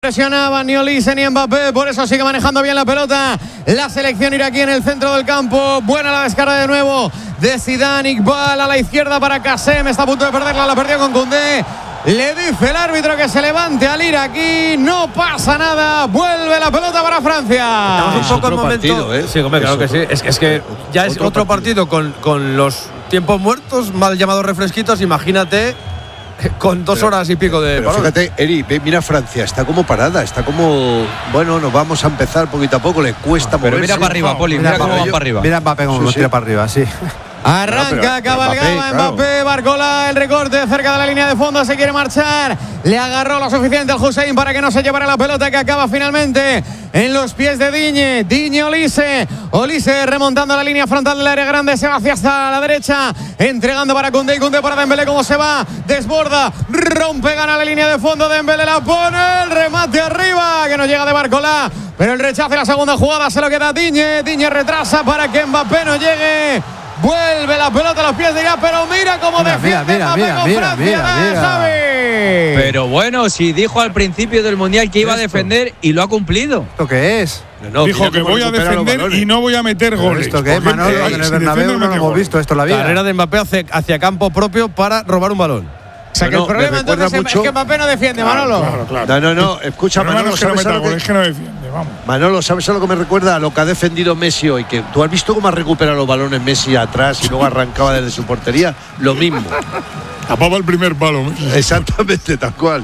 presionaban ni Olise ni Mbappé, por eso sigue manejando bien la pelota la selección iraquí en el centro del campo. Buena la descarga de nuevo de Zidane. Iqbal a la izquierda para Qasem, está a punto de perderla, la perdió con Koundé. Le dice el árbitro que se levante al iraquí, no pasa nada, vuelve la pelota para Francia. Estamos un poco en momento partido, Sí, hombre, claro que sí. Es que ya es otro partido con los tiempos muertos, mal llamados refresquitos. Imagínate con 2 horas y pico de pero fíjate, Eri, mira Francia, está como parada, está como, bueno, nos vamos a empezar poquito a poco, le cuesta moverse. Pero mira para arriba, Poli, mira cómo va para arriba. Mira Mbappé como lo tira para arriba, sí. Arranca, cabalgaba Mbappé, Barcola, el recorte cerca de la línea de fondo, se quiere marchar, le agarró lo suficiente al Hussein para que no se llevara la pelota, que acaba finalmente en los pies de Digne Olise remontando la línea frontal del área grande, se va hasta la derecha, entregando para Koundé, y Koundé para Dembélé, cómo se va, desborda, rompe, gana la línea de fondo, Dembélé la pone, el remate arriba, que no llega de Barcola, pero el rechazo de la segunda jugada se lo queda Digne retrasa para que Mbappé no llegue. Vuelve la pelota a los pies de Irak, pero mira cómo defiende Mbappé con Francia, Javi. Pero bueno, si dijo al principio del Mundial que iba a defender y lo ha cumplido. ¿Esto qué es? No, dijo que voy a defender y no voy a meter goles. ¿Esto qué es, Manolo? En el Bernabéu no lo hemos visto esto en la vida. Carrera de Mbappé hacia campo propio para robar un balón. O sea que el problema entonces es que Mbappé no defiende, Manolo. Claro. No, escucha, Manolo, ¿sabes a lo que no defiende? Vamos. Manolo, ¿sabes a lo que me recuerda? A lo que ha defendido Messi hoy, que tú has visto cómo ha recuperado los balones Messi atrás y luego arrancaba desde su portería, lo mismo. Tapaba el primer palo. Exactamente, tal cual.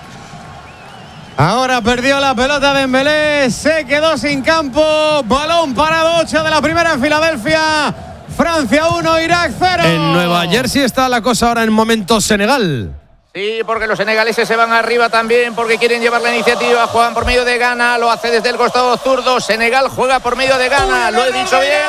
Ahora perdió la pelota de Dembélé, se quedó sin campo, balón parado, 8 de la primera en Filadelfia. Francia 1, Irak 0. En Nueva Jersey está la cosa ahora en momento Senegal. Sí, porque los senegaleses se van arriba también, porque quieren llevar la iniciativa, juegan por medio de Ghana, lo hace desde el costado zurdo, Senegal juega por medio de Ghana, lo he dicho bien.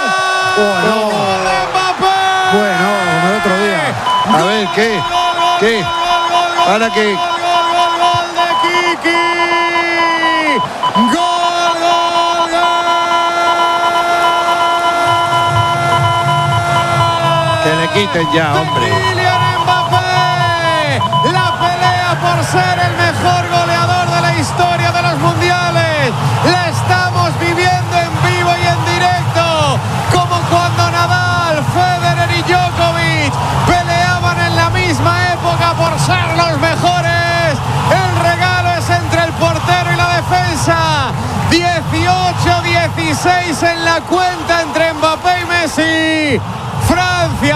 Bueno, como el otro día. A ver, ¿qué? ¿Ahora qué? Gol de Kiki. Gol. Que le quiten ya, hombre. Kylian Mbappé, la pelea por ser el mejor goleador de la historia de los mundiales. La estamos viviendo en vivo y en directo, como cuando Nadal, Federer y Djokovic peleaban en la misma época por ser los mejores. El regalo es entre el portero y la defensa. 18-16 en la cuenta entre Mbappé y Messi. Francia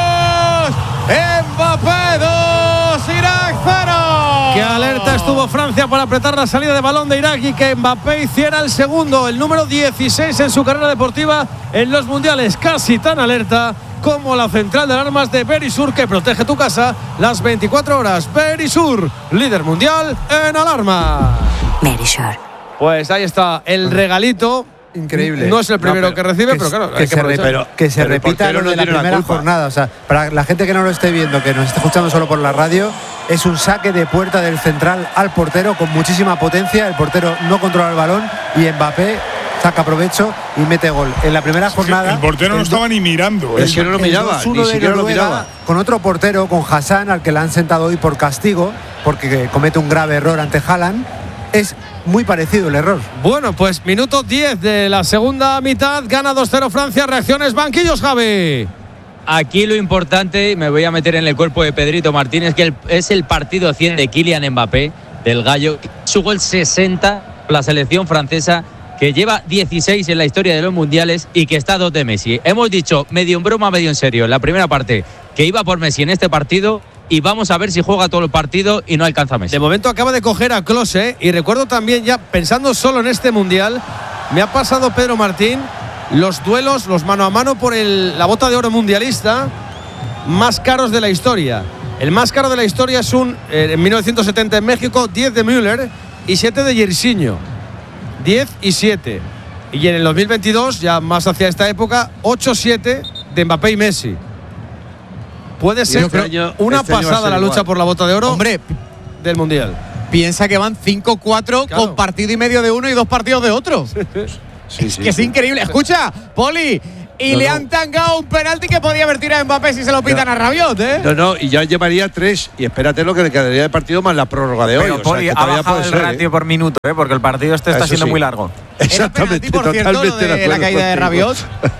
2, Mbappé 2, Irak 0. Qué alerta estuvo Francia para apretar la salida de balón de Irak y que Mbappé hiciera el segundo, el número 16 en su carrera deportiva en los mundiales. Casi tan alerta como la central de alarmas de Verisur, que protege tu casa las 24 horas. Verisur, líder mundial en alarma. Verisur. Pues ahí está el regalito. Increíble. No es el primero que recibe, pero claro, que se repita lo de la primera jornada. O sea, para la gente que no lo esté viendo, que nos esté escuchando solo por la radio, es un saque de puerta del central al portero con muchísima potencia. El portero no controla el balón y Mbappé saca provecho y mete gol. En la primera jornada. El portero no estaba ni mirando. Es que no lo miraba, ni siquiera lo miraba. Con otro portero, con Hassan, al que le han sentado hoy por castigo, porque comete un grave error ante Haaland. Es muy parecido el error. Bueno, pues minuto 10 de la segunda mitad. Gana 2-0 Francia. Reacciones, banquillos, Javi. Aquí lo importante, me voy a meter en el cuerpo de Pedrito Martínez, que es el partido 100 de Kylian Mbappé, del gallo. Su gol 60, la selección francesa, que lleva 16 en la historia de los mundiales y que está a 2 de Messi. Hemos dicho, medio en broma, medio en serio, en la primera parte, que iba por Messi en este partido. Y vamos a ver si juega todo el partido y no alcanza a Messi. De momento acaba de coger a Klose. Y recuerdo también, ya pensando solo en este mundial, me ha pasado Pedro Martín los duelos, los mano a mano por la bota de oro mundialista más caros de la historia. El más caro de la historia es en 1970 en México, 10 de Müller y 7 de Jairzinho. 10 y 7. Y en el 2022, ya más hacia esta época, 8-7 de Mbappé y Messi. Puede ser una pasada la lucha por la bota de oro, hombre, del mundial. Piensa que van 5-4 con partido y medio de uno y 2 partidos de otro. Sí, es increíble. Escucha, Poli, y le han tangado un penalti que podía haber tirado Mbappé si se lo pitan a Rabiot, ¿eh? No, y ya llevaría 3. Y espérate lo que le quedaría de partido más la prórroga de hoy. Pero Poli, ha bajado el ratio por minuto, porque el partido está siendo muy largo. Exactamente, ¿Era penalti, por cierto, de la caída de Rabiot?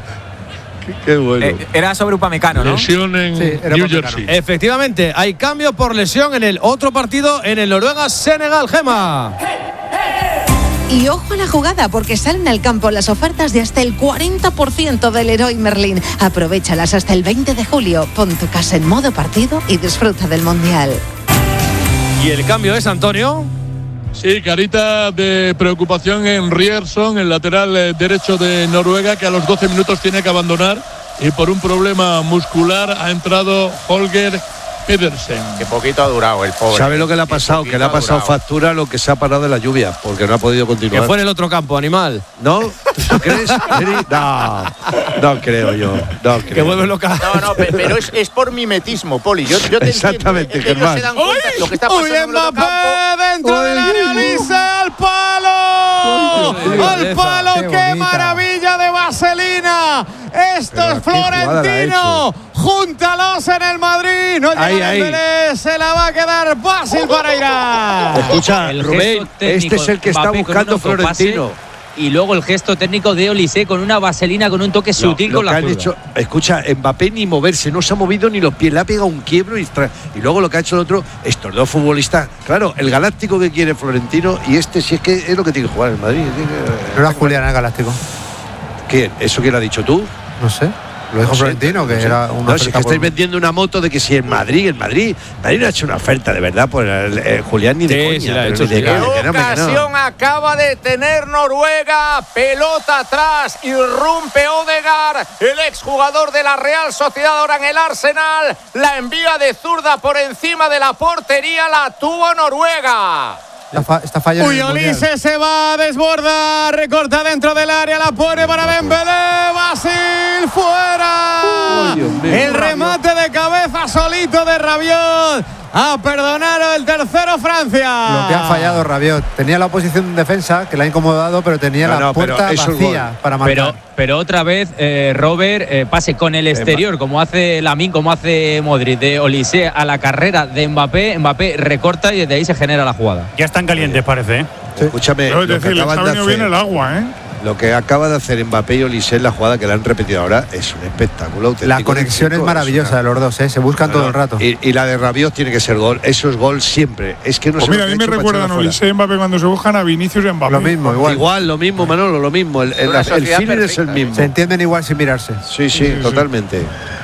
Qué bueno. Era sobre Upamecano, ¿no? Lesión en New Jersey. Efectivamente, hay cambio por lesión en el otro partido, en el Noruega-Senegal, Gema. Y ojo a la jugada, porque salen al campo las ofertas de hasta el 40% del Leroy Merlin. Aprovéchalas hasta el 20 de julio. Pon tu casa en modo partido y disfruta del Mundial. ¿Y el cambio es, Antonio? Sí, carita de preocupación en Ryerson, el lateral derecho de Noruega, que a los 12 minutos tiene que abandonar y por un problema muscular ha entrado Holger Pedersen. Qué poquito ha durado el pobre. ¿Sabe lo que le ha pasado? Que le ha pasado factura lo que se ha parado de la lluvia, porque no ha podido continuar. Que fue en el otro campo, animal. ¿No? ¿Tú crees? No creo yo. No creo. Que vuelve loca. No, pero es por mimetismo, Poli. Yo te exactamente, entiendo. Ellos se dan cuenta de lo que está pasando en el otro campo. Dentro del área, Olise, al palo. ¡Al palo! ¡Qué maravilla de vaselina! Esto es Florentino. Júntalos en el Madrid. No llega Dembélé, se la va a quedar fácil para Irak. Escucha, Rubén, este es el que está buscando Florentino. Y luego el gesto técnico de Olise con una vaselina, con un toque sutil con la zurda. Escucha, Mbappé ni moverse, no se ha movido ni los pies, le ha pegado un quiebro y luego lo que ha hecho el otro, estos dos futbolistas, claro, el galáctico que quiere Florentino y este si es que es lo que tiene que jugar en Madrid. No era Julián el galáctico. ¿Quién? ¿Eso quién lo ha dicho tú? No sé. Lo dijo Florentino, que era una. No, si es que estáis vendiendo una moto de que si en Madrid no ha hecho una oferta de verdad por Julián ni de coña. Sí, la ha hecho, ¿Qué ocasión acaba de tener Noruega? Pelota atrás, irrumpe Odegaard, el exjugador de la Real Sociedad, ahora en el Arsenal. La envía de zurda por encima de la portería, la tuvo Noruega. Está fallando. Uy, Olise se va a desbordar, recorta dentro del área, la pone para Dembélé, Basil, fuera. El remate de cabeza solito de Rabiot. A perdonar el tercero Francia. Lo que ha fallado Rabiot. Tenía la oposición en defensa, que la ha incomodado, pero tenía la puerta vacía para marcar. Pero otra vez, Robert, pase con el exterior, como hace Lamine, como hace Modric, de Olise a la carrera de Mbappé. Mbappé recorta y desde ahí se genera la jugada. Ya están calientes, parece. Sí. Escúchame, es decir, le está venido bien el agua, ¿eh? Lo que acaba de hacer Mbappé y Olise en la jugada que la han repetido ahora es un espectáculo auténtico. La conexión es maravillosa de los dos, se buscan todo el rato. Y la de Rabiot tiene que ser gol. Eso es gol siempre. Es que no mira, a mí me recuerdan Olise y Mbappé cuando se buscan a Vinicius y Mbappé. Lo mismo, igual. Lo mismo, Manolo, lo mismo. El feeling es el mismo. Se entienden igual sin mirarse. Sí, totalmente.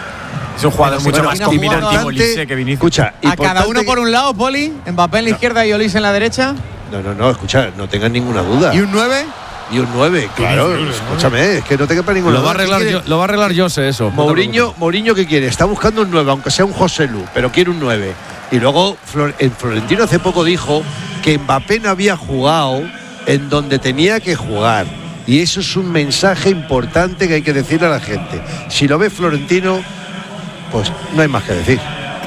Es un jugador mucho más combinante Olise que Vinicius. Escucha, a cada uno por un lado, Poli, Mbappé en la izquierda y Olise en la derecha. No, escucha, no tengas ninguna duda. ¿Y un 9? Y un 9, claro. Escúchame, es que no te quepa ninguna duda. Lo va a arreglar Jose eso. Mourinho, ¿qué quiere? Está buscando un 9, aunque sea un José Lu, pero quiere un 9. Y luego Florentino hace poco dijo que Mbappé no había jugado en donde tenía que jugar. Y eso es un mensaje importante que hay que decirle a la gente. Si lo ve Florentino, pues no hay más que decir.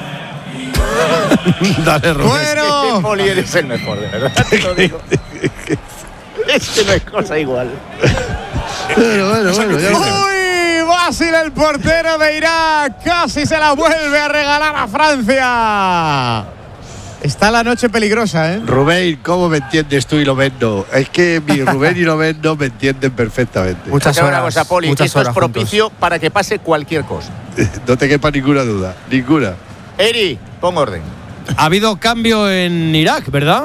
Dale, Rubén. Bueno, Poli, eres el mejor, de verdad. Te lo digo. Es que no es cosa igual. Bueno. Uy, Basil, el portero de Irak, casi se la vuelve a regalar a Francia. Está la noche peligrosa, ¿eh? Rubén, ¿cómo me entiendes tú y Lovendo? Es que mi Rubén y Lovendo me entienden perfectamente. Muchas horas. Una cosa, Poli, esto es propicio para que pase cualquier cosa. No te quepa ninguna duda, ninguna. Eri, pon orden. Ha habido cambio en Irak, ¿verdad?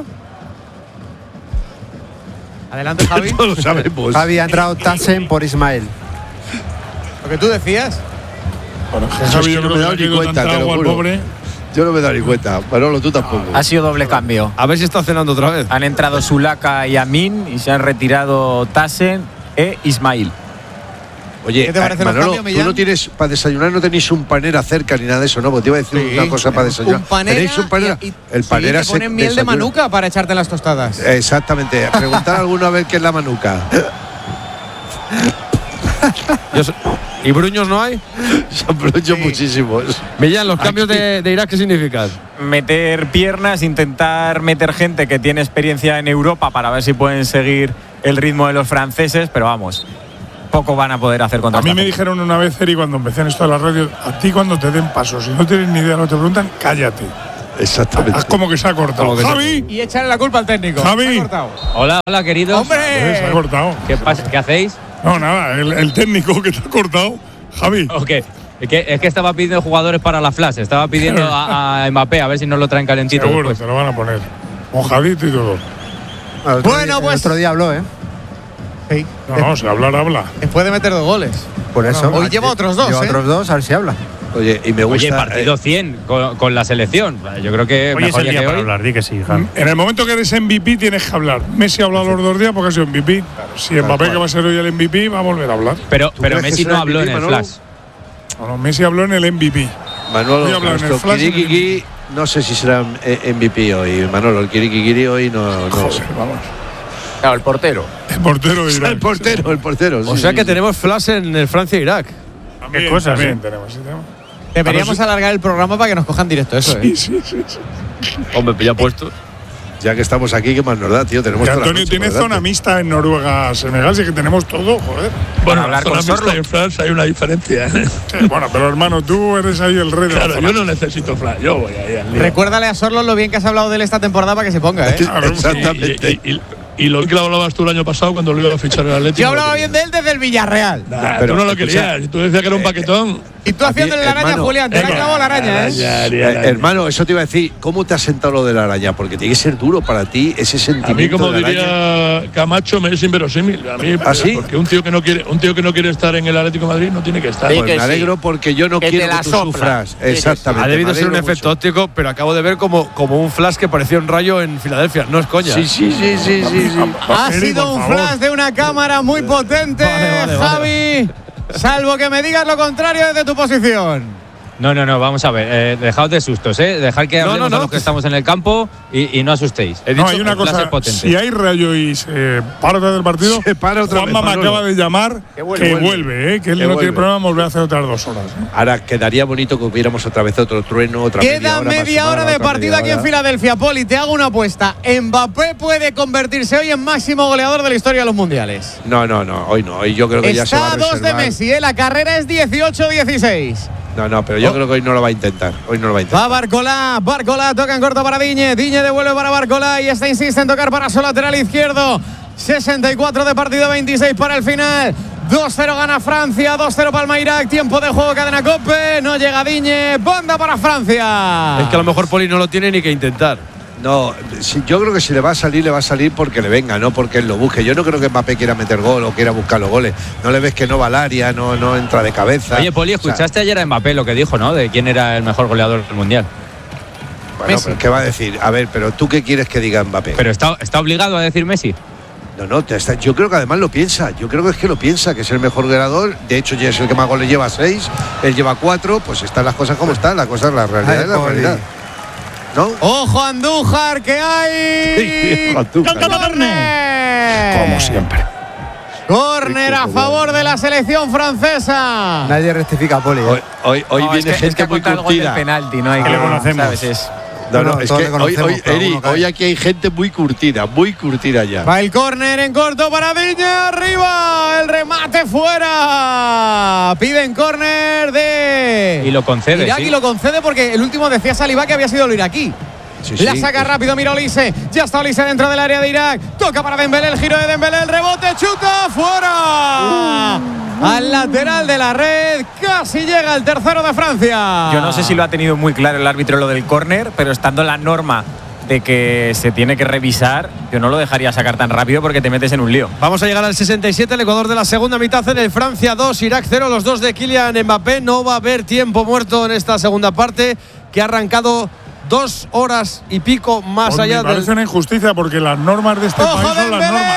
Adelante, Javi. No lo sabemos. Javi, ha entrado Tassen por Ismael. Lo que tú decías. Bueno, Javi, yo no me he dado ni cuenta, te lo juro. Yo no me he dado ni cuenta. Manolo, tú tampoco. Ha sido doble cambio. A ver si está cenando otra vez. Han entrado Zulaka y Amin y se han retirado Tassen e Ismail. Oye, ¿qué te parece Manolo, los cambios, tú no tienes, para desayunar no tenéis un panera cerca ni nada de eso, ¿no? Porque te iba a decir una cosa para desayunar. Un panera. ¿Tenéis un panera? El panera te ponen miel de manuka para echarte en las tostadas. Exactamente. Preguntar a alguno a ver qué es la manuka. ¿Y bruños no hay? Son bruños muchísimos. Millán, los cambios de Irak, ¿qué significan? Meter piernas, intentar meter gente que tiene experiencia en Europa para ver si pueden seguir el ritmo de los franceses, pero vamos. poco van a poder hacer contra A mí esta me gente. dijeron una vez, Eri, cuando empecé en esto de la radio, a ti cuando te den pasos, si no tienes ni idea, no te preguntan, cállate. Exactamente. Haz como que se ha cortado. Javi. Y echarle la culpa al técnico. Javi. Se ha cortado. Hola, queridos. ¡Hombre! Se ha cortado. ¿Qué pasa? ¿Qué hacéis? No, nada, el técnico que te ha cortado. Javi. Ok. Es que estaba pidiendo jugadores para la flash. Estaba pidiendo a Mbappé a ver si nos lo traen calentito. Seguro, después. te lo van a poner. Mojadito y todo. Bueno, pues. El otro día habló, ¿eh? Sí. No, si hablar, habla. Después de meter 2 goles. Por eso. Hoy lleva otros 2, Lleva ¿eh? otros 2, a ver si habla. Oye, y me gusta. Oye, partido 100 con la selección. Yo creo que Hoy es mejor el día que para hoy. hablar, di que sí, Javi. En el momento que eres MVP tienes que hablar. Messi ha hablado los 2 días porque ha sido MVP. Si Mbappé, que va a ser hoy el MVP, va a volver a hablar. Pero crees Messi que no será habló en MVP, el Manolo? flash. Bueno, Messi habló en el MVP. Manolo, Voy a hablar en nuestro el flash, Kirikiki, no sé si será MVP hoy. Manolo, el Kirikiki hoy no. Joder, vamos. Claro, el portero. El portero de Irak. El portero. O sea que tenemos flash en el Francia-Irak. También, Qué cosas, también ¿eh? tenemos, sí, tenemos. Deberíamos alargar el programa para que nos cojan directo eso, ¿eh? Sí. Hombre, ya puesto. Ya que estamos aquí, ¿qué más nos da, tío? Tenemos Que toda la Antonio noche tiene por delante. zona mixta en Noruega, Senegal, sí que tenemos todo, joder. Bueno, hablar zona con mixta Sorlo. y en Flash hay una diferencia. Sí, bueno, pero hermano, tú eres ahí el rey de la Claro, zona. yo no necesito Flash, yo voy ahí al lío. Recuérdale a Sorlo lo bien que has hablado de él esta temporada para que se ponga, ¿eh? Claro, Exactamente. Y lo que hablabas tú el año pasado cuando lo iba a fichar el Atlético. Yo hablaba bien de él desde el Villarreal. Nah, Pero, tú no lo escucha, querías. Tú decías que era un paquetón. Y tú haciéndole la araña a hermano, Julián, te la ha clavado la araña, ¿eh? Hermano, eso te iba a decir, ¿cómo te ha sentado lo de la araña? Porque tiene que ser duro para ti ese A sentimiento mí, como de la araña. diría Camacho, me es inverosímil. A mí, ¿Ah, sí? porque un tío que no quiere estar en el Atlético de Madrid no tiene que estar. Sí, Pues que me alegro porque yo no Que quiero te que la tú sopla. sufras. Sí, que sí. Exactamente. Ha debido me ser un alegro efecto mucho. óptico, pero acabo de ver como un flash que parecía un rayo en Filadelfia. No es coña. Sí. Ha Eri, sido por un favor. flash de una cámara muy potente, Vale. Javi. Salvo que me digas lo contrario desde tu posición. No, vamos a ver. Dejaos de sustos, ¿eh? Dejad que hablemos a los que estamos en el campo y no asustéis. No, hay una el flash cosa. es potente. Si hay rayo y se para otra vez el partido, Se para otra Juanma vez, me Manolo. acaba de llamar que vuelve, que él Que no vuelve. tiene problema en volver a hacer otras 2 horas. ¿eh? Ahora quedaría bonito que hubiéramos otra vez otro trueno, otra Queda media media hora, hora más de otra partido media aquí en hora. Filadelfia. Poli, te hago una apuesta. Mbappé puede convertirse hoy en máximo goleador de la historia de los mundiales. No, hoy no. Hoy yo creo que ya se va Está a a 2 de reservar. Messi, ¿eh? La carrera es 18-16. No, pero yo creo que hoy no lo va a intentar. Hoy no lo va a intentar. Va Barcola toca en corto para Diñe devuelve para Barcola y esta insiste en tocar para su lateral izquierdo. 64 de partido, 26 para el final. 2-0 gana Francia, 2-0 palma Irak, tiempo de juego, cadena Cope, no llega Diñe, banda para Francia. Es que a lo mejor Poli no lo tiene ni que intentar. No, yo creo que si le va a salir porque le venga, no porque él lo busque. Yo no creo que Mbappé quiera meter gol o quiera buscar los goles. No le ves que no va al área, no entra de cabeza. Oye, Poli, escuchaste ayer a Mbappé lo que dijo, ¿no? De quién era el mejor goleador del Mundial. Bueno, pero ¿qué va a decir? A ver, pero ¿tú qué quieres que diga Mbappé? Pero está obligado a decir Messi. Yo creo que además lo piensa. Yo creo que es que lo piensa, que es el mejor goleador. De hecho, ya es el que más goles lleva, 6. Él lleva 4. Pues están las cosas como están. La realidad es la realidad. ¿No? Ojo Andújar, que hay. ¡Córner! Como siempre. Córner a favor de la selección francesa. Nadie rectifica, Poli. Hoy viene gente muy curtida. penalti, no hay que le conocemos. ¿sabes? Es No, es todos que le conocemos, pero Eri, alguno cae. hoy aquí hay gente muy curtida ya. Va el córner en corto para Diñe, arriba, el remate fuera. Piden córner de Y lo concede, Irak sí. y lo concede porque el último decía Saliba que había sido el iraquí. Sí, La sí. saca rápido, mira Olise. Ya está Olise dentro del área de Irak. Toca para Dembélé, el giro de Dembélé, el rebote, chuta, fuera. Al lateral de la red, casi llega el tercero de Francia. Yo no sé si lo ha tenido muy claro el árbitro lo del córner, pero estando la norma de que se tiene que revisar, yo no lo dejaría sacar tan rápido porque te metes en un lío. Vamos a llegar al 67, el Ecuador de la segunda mitad en el Francia 2, Irak 0, los dos de Kylian Mbappé. No va a haber tiempo muerto en esta segunda parte, que ha arrancado 2 horas y pico más allá Me parece del… una injusticia porque las normas de este ¡Ojo, país son las Dembélé! normas.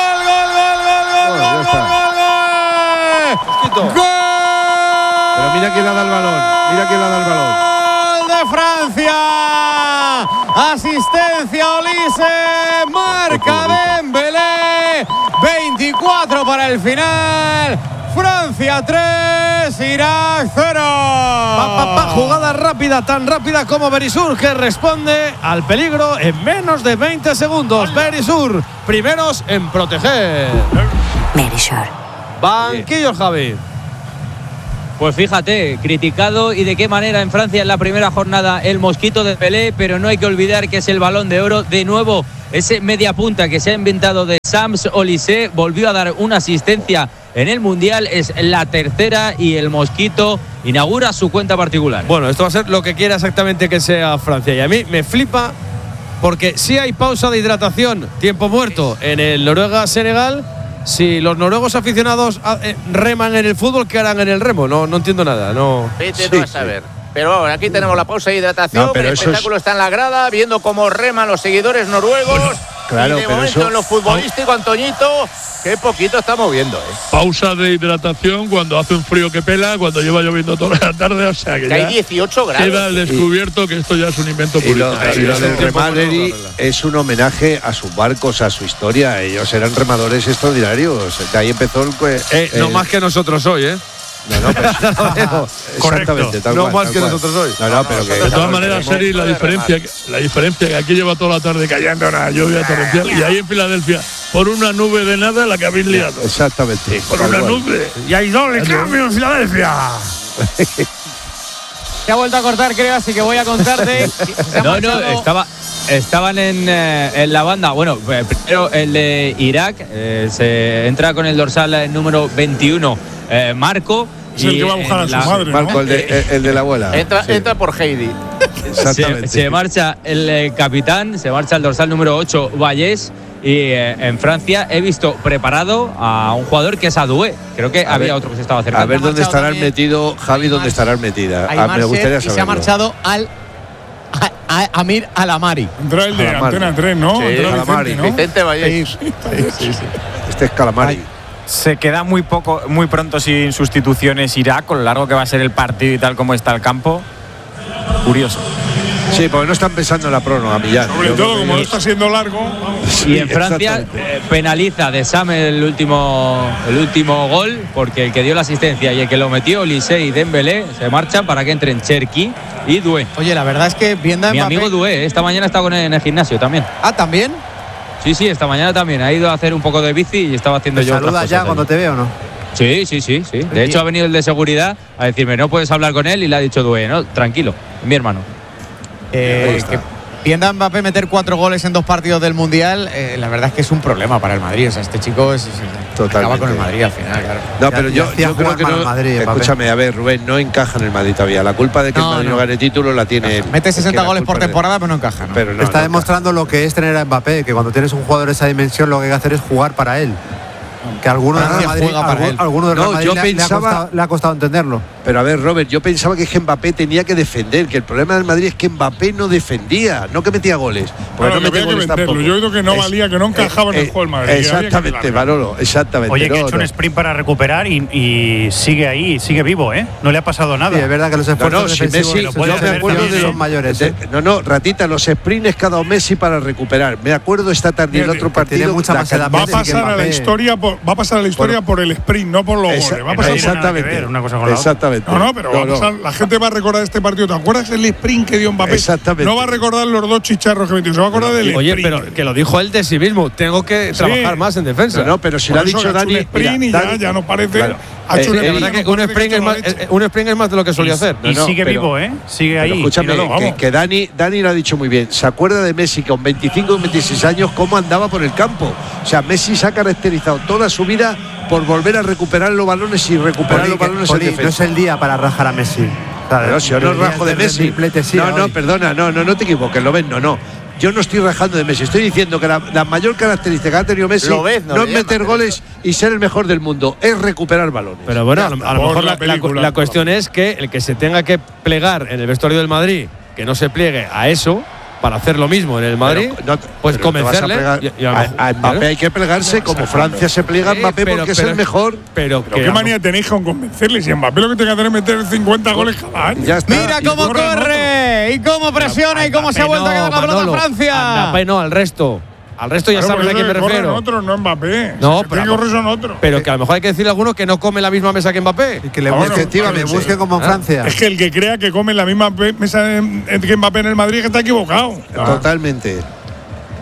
¡Gol! Pero mira quién le da el balón. ¡Gol de Francia! Asistencia Olise, marca Dembélé, 24 para el final. Francia 3, Irak 0. Jugada rápida, tan rápida como Berisur, que responde al peligro en menos de 20 segundos. Berisur, primeros en proteger. Verisure. Banquillo, Javi. Pues fíjate, criticado y de qué manera en Francia en la primera jornada el mosquito de Pelé, pero no hay que olvidar que es el Balón de Oro. De nuevo, ese media punta que se ha inventado de Sams Olise volvió a dar una asistencia en el Mundial, es la tercera y el mosquito inaugura su cuenta particular. Bueno, esto va a ser lo que quiera exactamente que sea Francia. Y a mí me flipa porque si hay pausa de hidratación, tiempo muerto en el Noruega-Senegal. Si los noruegos aficionados reman en el fútbol, ¿qué harán en el remo? No entiendo nada. No. Vete tú a saber. Pero bueno, aquí tenemos la pausa de hidratación. El espectáculo está en la grada, viendo cómo reman los seguidores noruegos. Bueno, claro, y de momento en lo futbolístico, Antoñito, qué poquito estamos viendo. Pausa de hidratación cuando hace un frío que pela, cuando lleva lloviendo toda la tarde, o sea que hay 18 grados. Queda al descubierto que esto ya es un invento purito. Y lo del remaderi es un homenaje a sus barcos, a su historia. Ellos eran remadores extraordinarios. De ahí empezó no más que nosotros hoy, ¿eh? No, pero exactamente, tal no cual, más tal que cual. nosotros hoy. No, pero que de todas maneras, Seri, la diferencia que aquí lleva toda la tarde cayendo una lluvia torrencial y ahí en Filadelfia, por una nube de nada, la que habéis liado. Exactamente. Por una nube. Y hay doble cambio en Filadelfia. Se ha vuelto a cortar, creo, así que voy a contarte. Estaban en la banda. Bueno, primero el de Irak, se entra con el dorsal número 21, Marco. Es el que va a buscar a su madre, Marco, ¿no? el de la abuela. Entra por Heidi. Exactamente. Se marcha el capitán, se marcha el dorsal número 8, Vallés. Y en Francia he visto preparado a un jugador que es Adoué. Creo que había otro que se estaba acercando. A ver dónde estarán metido, Javi, dónde estarán metida. Me gustaría saberlo. Y se ha marchado a Amir Alamari. Entra el de Antena 3, ¿no? Sí, entra Alamari, Vicente, ¿no? Vicente Vallés. Sí. Este es Calamari. Se queda muy pronto sin sustituciones Irak, con lo largo que va a ser el partido y tal como está el campo. Curioso. Sí, porque no están pensando en la prórroga, Millán. Sobre todo, como no está siendo largo. Vamos. Y en Francia penaliza de Sam el último gol, porque el que dio la asistencia y el que lo metió, Olise y Dembélé, se marchan para que entren Cherki y Doué. Oye, la verdad es que viendo a Mi Mbappé… amigo Doué, esta mañana está en el gimnasio también. Ah, ¿también? Sí, esta mañana también. Ha ido a hacer un poco de bici y estaba haciendo yo otras ¿Saluda cosas ya ahí. cuando te veo o no? Sí. De hecho, ha venido el de seguridad a decirme, no puedes hablar con él, y le ha dicho Doué, no, tranquilo, mi hermano. Que viendo a Mbappé meter 4 goles en 2 partidos del Mundial, la verdad es que es un problema para el Madrid. O sea, este chico acaba con el Madrid al final, claro. No, pero yo creo que no. Madrid, escúchame, a ver, Rubén, no encaja en el Madrid todavía. La culpa de que el Madrid no gane título la tiene. Mete 60 goles por temporada, pero no encaja. ¿no? Pero está demostrando lo que es tener a Mbappé, que cuando tienes un jugador de esa dimensión, lo que hay que hacer es jugar para él. Que alguno de Real Madrid le ha costado entenderlo. Pero a ver, Robert, yo pensaba que Mbappé tenía que defender, que el problema del Madrid es que Mbappé no defendía, no que metía goles. Porque no metía goles tampoco. Yo creo que no valía, que no encajaba en el juego el Madrid. Exactamente, Manolo, exactamente. Oye, que ha hecho un sprint para recuperar y sigue ahí, sigue vivo, ¿eh? No le ha pasado nada. Sí, es verdad que los esfuerzos defensivos Messi, yo me acuerdo de los mayores. Ratita, los sprints que ha dado Messi para recuperar. Me acuerdo esta tarde el otro partido. Tiene mucha más edad. Va a pasar a la historia por el sprint, no por los goles. Va a pasar exactamente. Una cosa con la exactamente. No, pero va a pasar, la gente va a recordar este partido. ¿Te acuerdas el sprint que dio Mbappé? Exactamente. No va a recordar los 2 chicharros que metió, se va a acordar del sprint. Oye, pero que lo dijo él de sí mismo. Tengo que trabajar más en defensa. No, pero si lo ha dicho Dani. Un sprint y ya no parece. Claro. La verdad que un sprint es más de lo que solía hacer. Y sigue vivo, ¿eh? Sigue ahí. Escúchame, que Dani lo ha dicho muy bien. ¿Se acuerda de Messi con 25 o 26 años cómo andaba por el campo? O sea, Messi se ha caracterizado toda su vida por volver a recuperar los balones y recuperar los balones en defensa. No es el día para rajar a Messi. Pero si yo no rajo de Messi. Perdona, no te equivoques, lo ves, no. Yo no estoy rajando de Messi, estoy diciendo que la mayor característica que ha tenido Messi no es meter goles y ser el mejor del mundo, es recuperar balones. Pero bueno, a lo mejor la cuestión es que el que se tenga que plegar en el vestuario del Madrid, que no se pliegue a eso, para hacer lo mismo en el Madrid, pues convencerle. A Mbappé hay que plegarse como Francia se pliega a Mbappé porque es el mejor. Pero ¿qué manía tenéis con convencerle? Si Mbappé lo que tiene que hacer es meter 50 goles cada año. Mira cómo corre y cómo presiona y cómo se ha vuelto a quedar la pelota a Francia. Mbappé no, al resto. Al resto ya sabes a quién me refiero. Otros, no Mbappé. No, pero que a lo mejor hay que decirle a alguno que no come la misma mesa que Mbappé. Y que le busque como en Francia. Es que el que crea que come la misma mesa que Mbappé en el Madrid que está equivocado. Totalmente.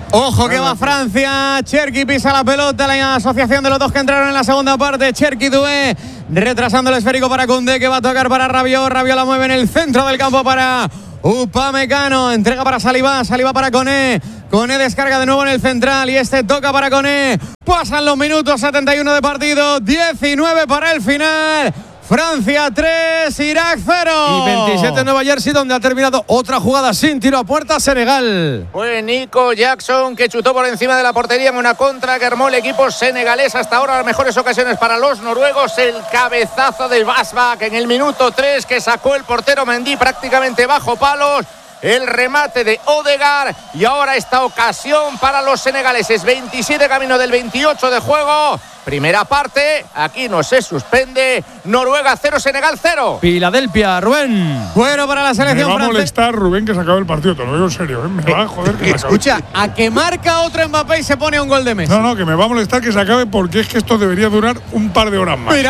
Ojo que va Francia. Cherki pisa la pelota. La asociación de los dos que entraron en la segunda parte. Cherki Doué retrasando el esférico para Koundé, que va a tocar para Rabiot. Rabiot la mueve en el centro del campo para Upamecano. Entrega para Saliba. Saliba para Koné. Koné descarga de nuevo en el central. Y este toca para Koné. Pasan los minutos. 71 de partido. 19 para el final. Francia 3, Irak 0. Y 27 en Nueva Jersey, donde ha terminado otra jugada sin tiro a puerta, Senegal. Fue Nico Jackson que chutó por encima de la portería en una contra que armó el equipo senegalés. Hasta ahora las mejores ocasiones para los noruegos. El cabezazo de Basbak en el minuto 3 que sacó el portero Mendy prácticamente bajo palos. El remate de Odegaard y ahora esta ocasión para los senegaleses. 27 camino del 28 de juego. Primera parte, aquí no se suspende. Noruega 0, Senegal 0. Filadelfia, Rubén. Bueno para la selección francesa. Me va a molestar, Rubén, que se acabe el partido. Te lo digo en serio, ¿eh? Me va a joder que se acabe. Escucha, a que marca otro Mbappé y se pone un gol de Messi. No, que me va a molestar que se acabe porque es que esto debería durar un par de horas más. Mira,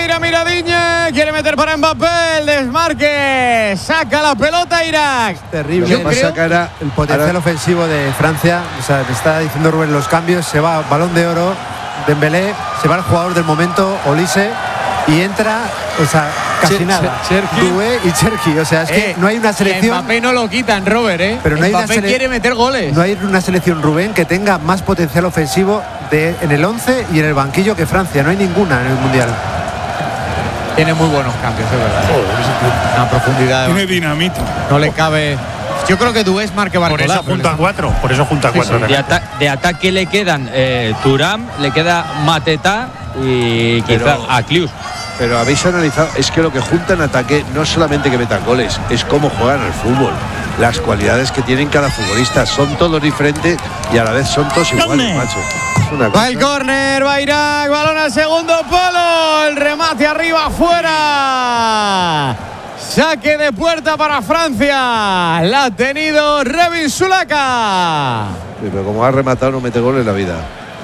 Digne. Quiere meter para Mbappé. El desmarque. Saca la pelota Irak. Terrible. Yo creo el potencial ofensivo de Francia. O sea, te está diciendo Rubén los cambios. Se va Balón de Oro. Dembélé, se va el jugador del momento, Olise, y entra, o sea, casi nada. Doué y Cherki, o sea, es que no hay una selección. Mbappé no lo quitan, Robert, Pero no Mbappé quiere meter goles. No hay una selección, Rubén, que tenga más potencial ofensivo en el 11 y en el banquillo que Francia. No hay ninguna en el Mundial. Tiene muy buenos cambios, es verdad. Una profundidad. Tiene dinamita. No le cabe. Yo creo que Doué es marque Barcola. Por eso junta cuatro. De ataque le quedan Thuram, le queda Mateta y quizás Aklius. Pero habéis analizado, es que lo que junta en ataque no es solamente que metan goles, es cómo juegan al fútbol. Las cualidades que tienen cada futbolista son todos diferentes y a la vez son todos iguales, macho. Va el córner, va Irak, balón al segundo palo, el remate arriba, fuera. Saque de puerta para Francia. La ha tenido Revin Sulaka. Sí, pero como ha rematado no mete gol en la vida.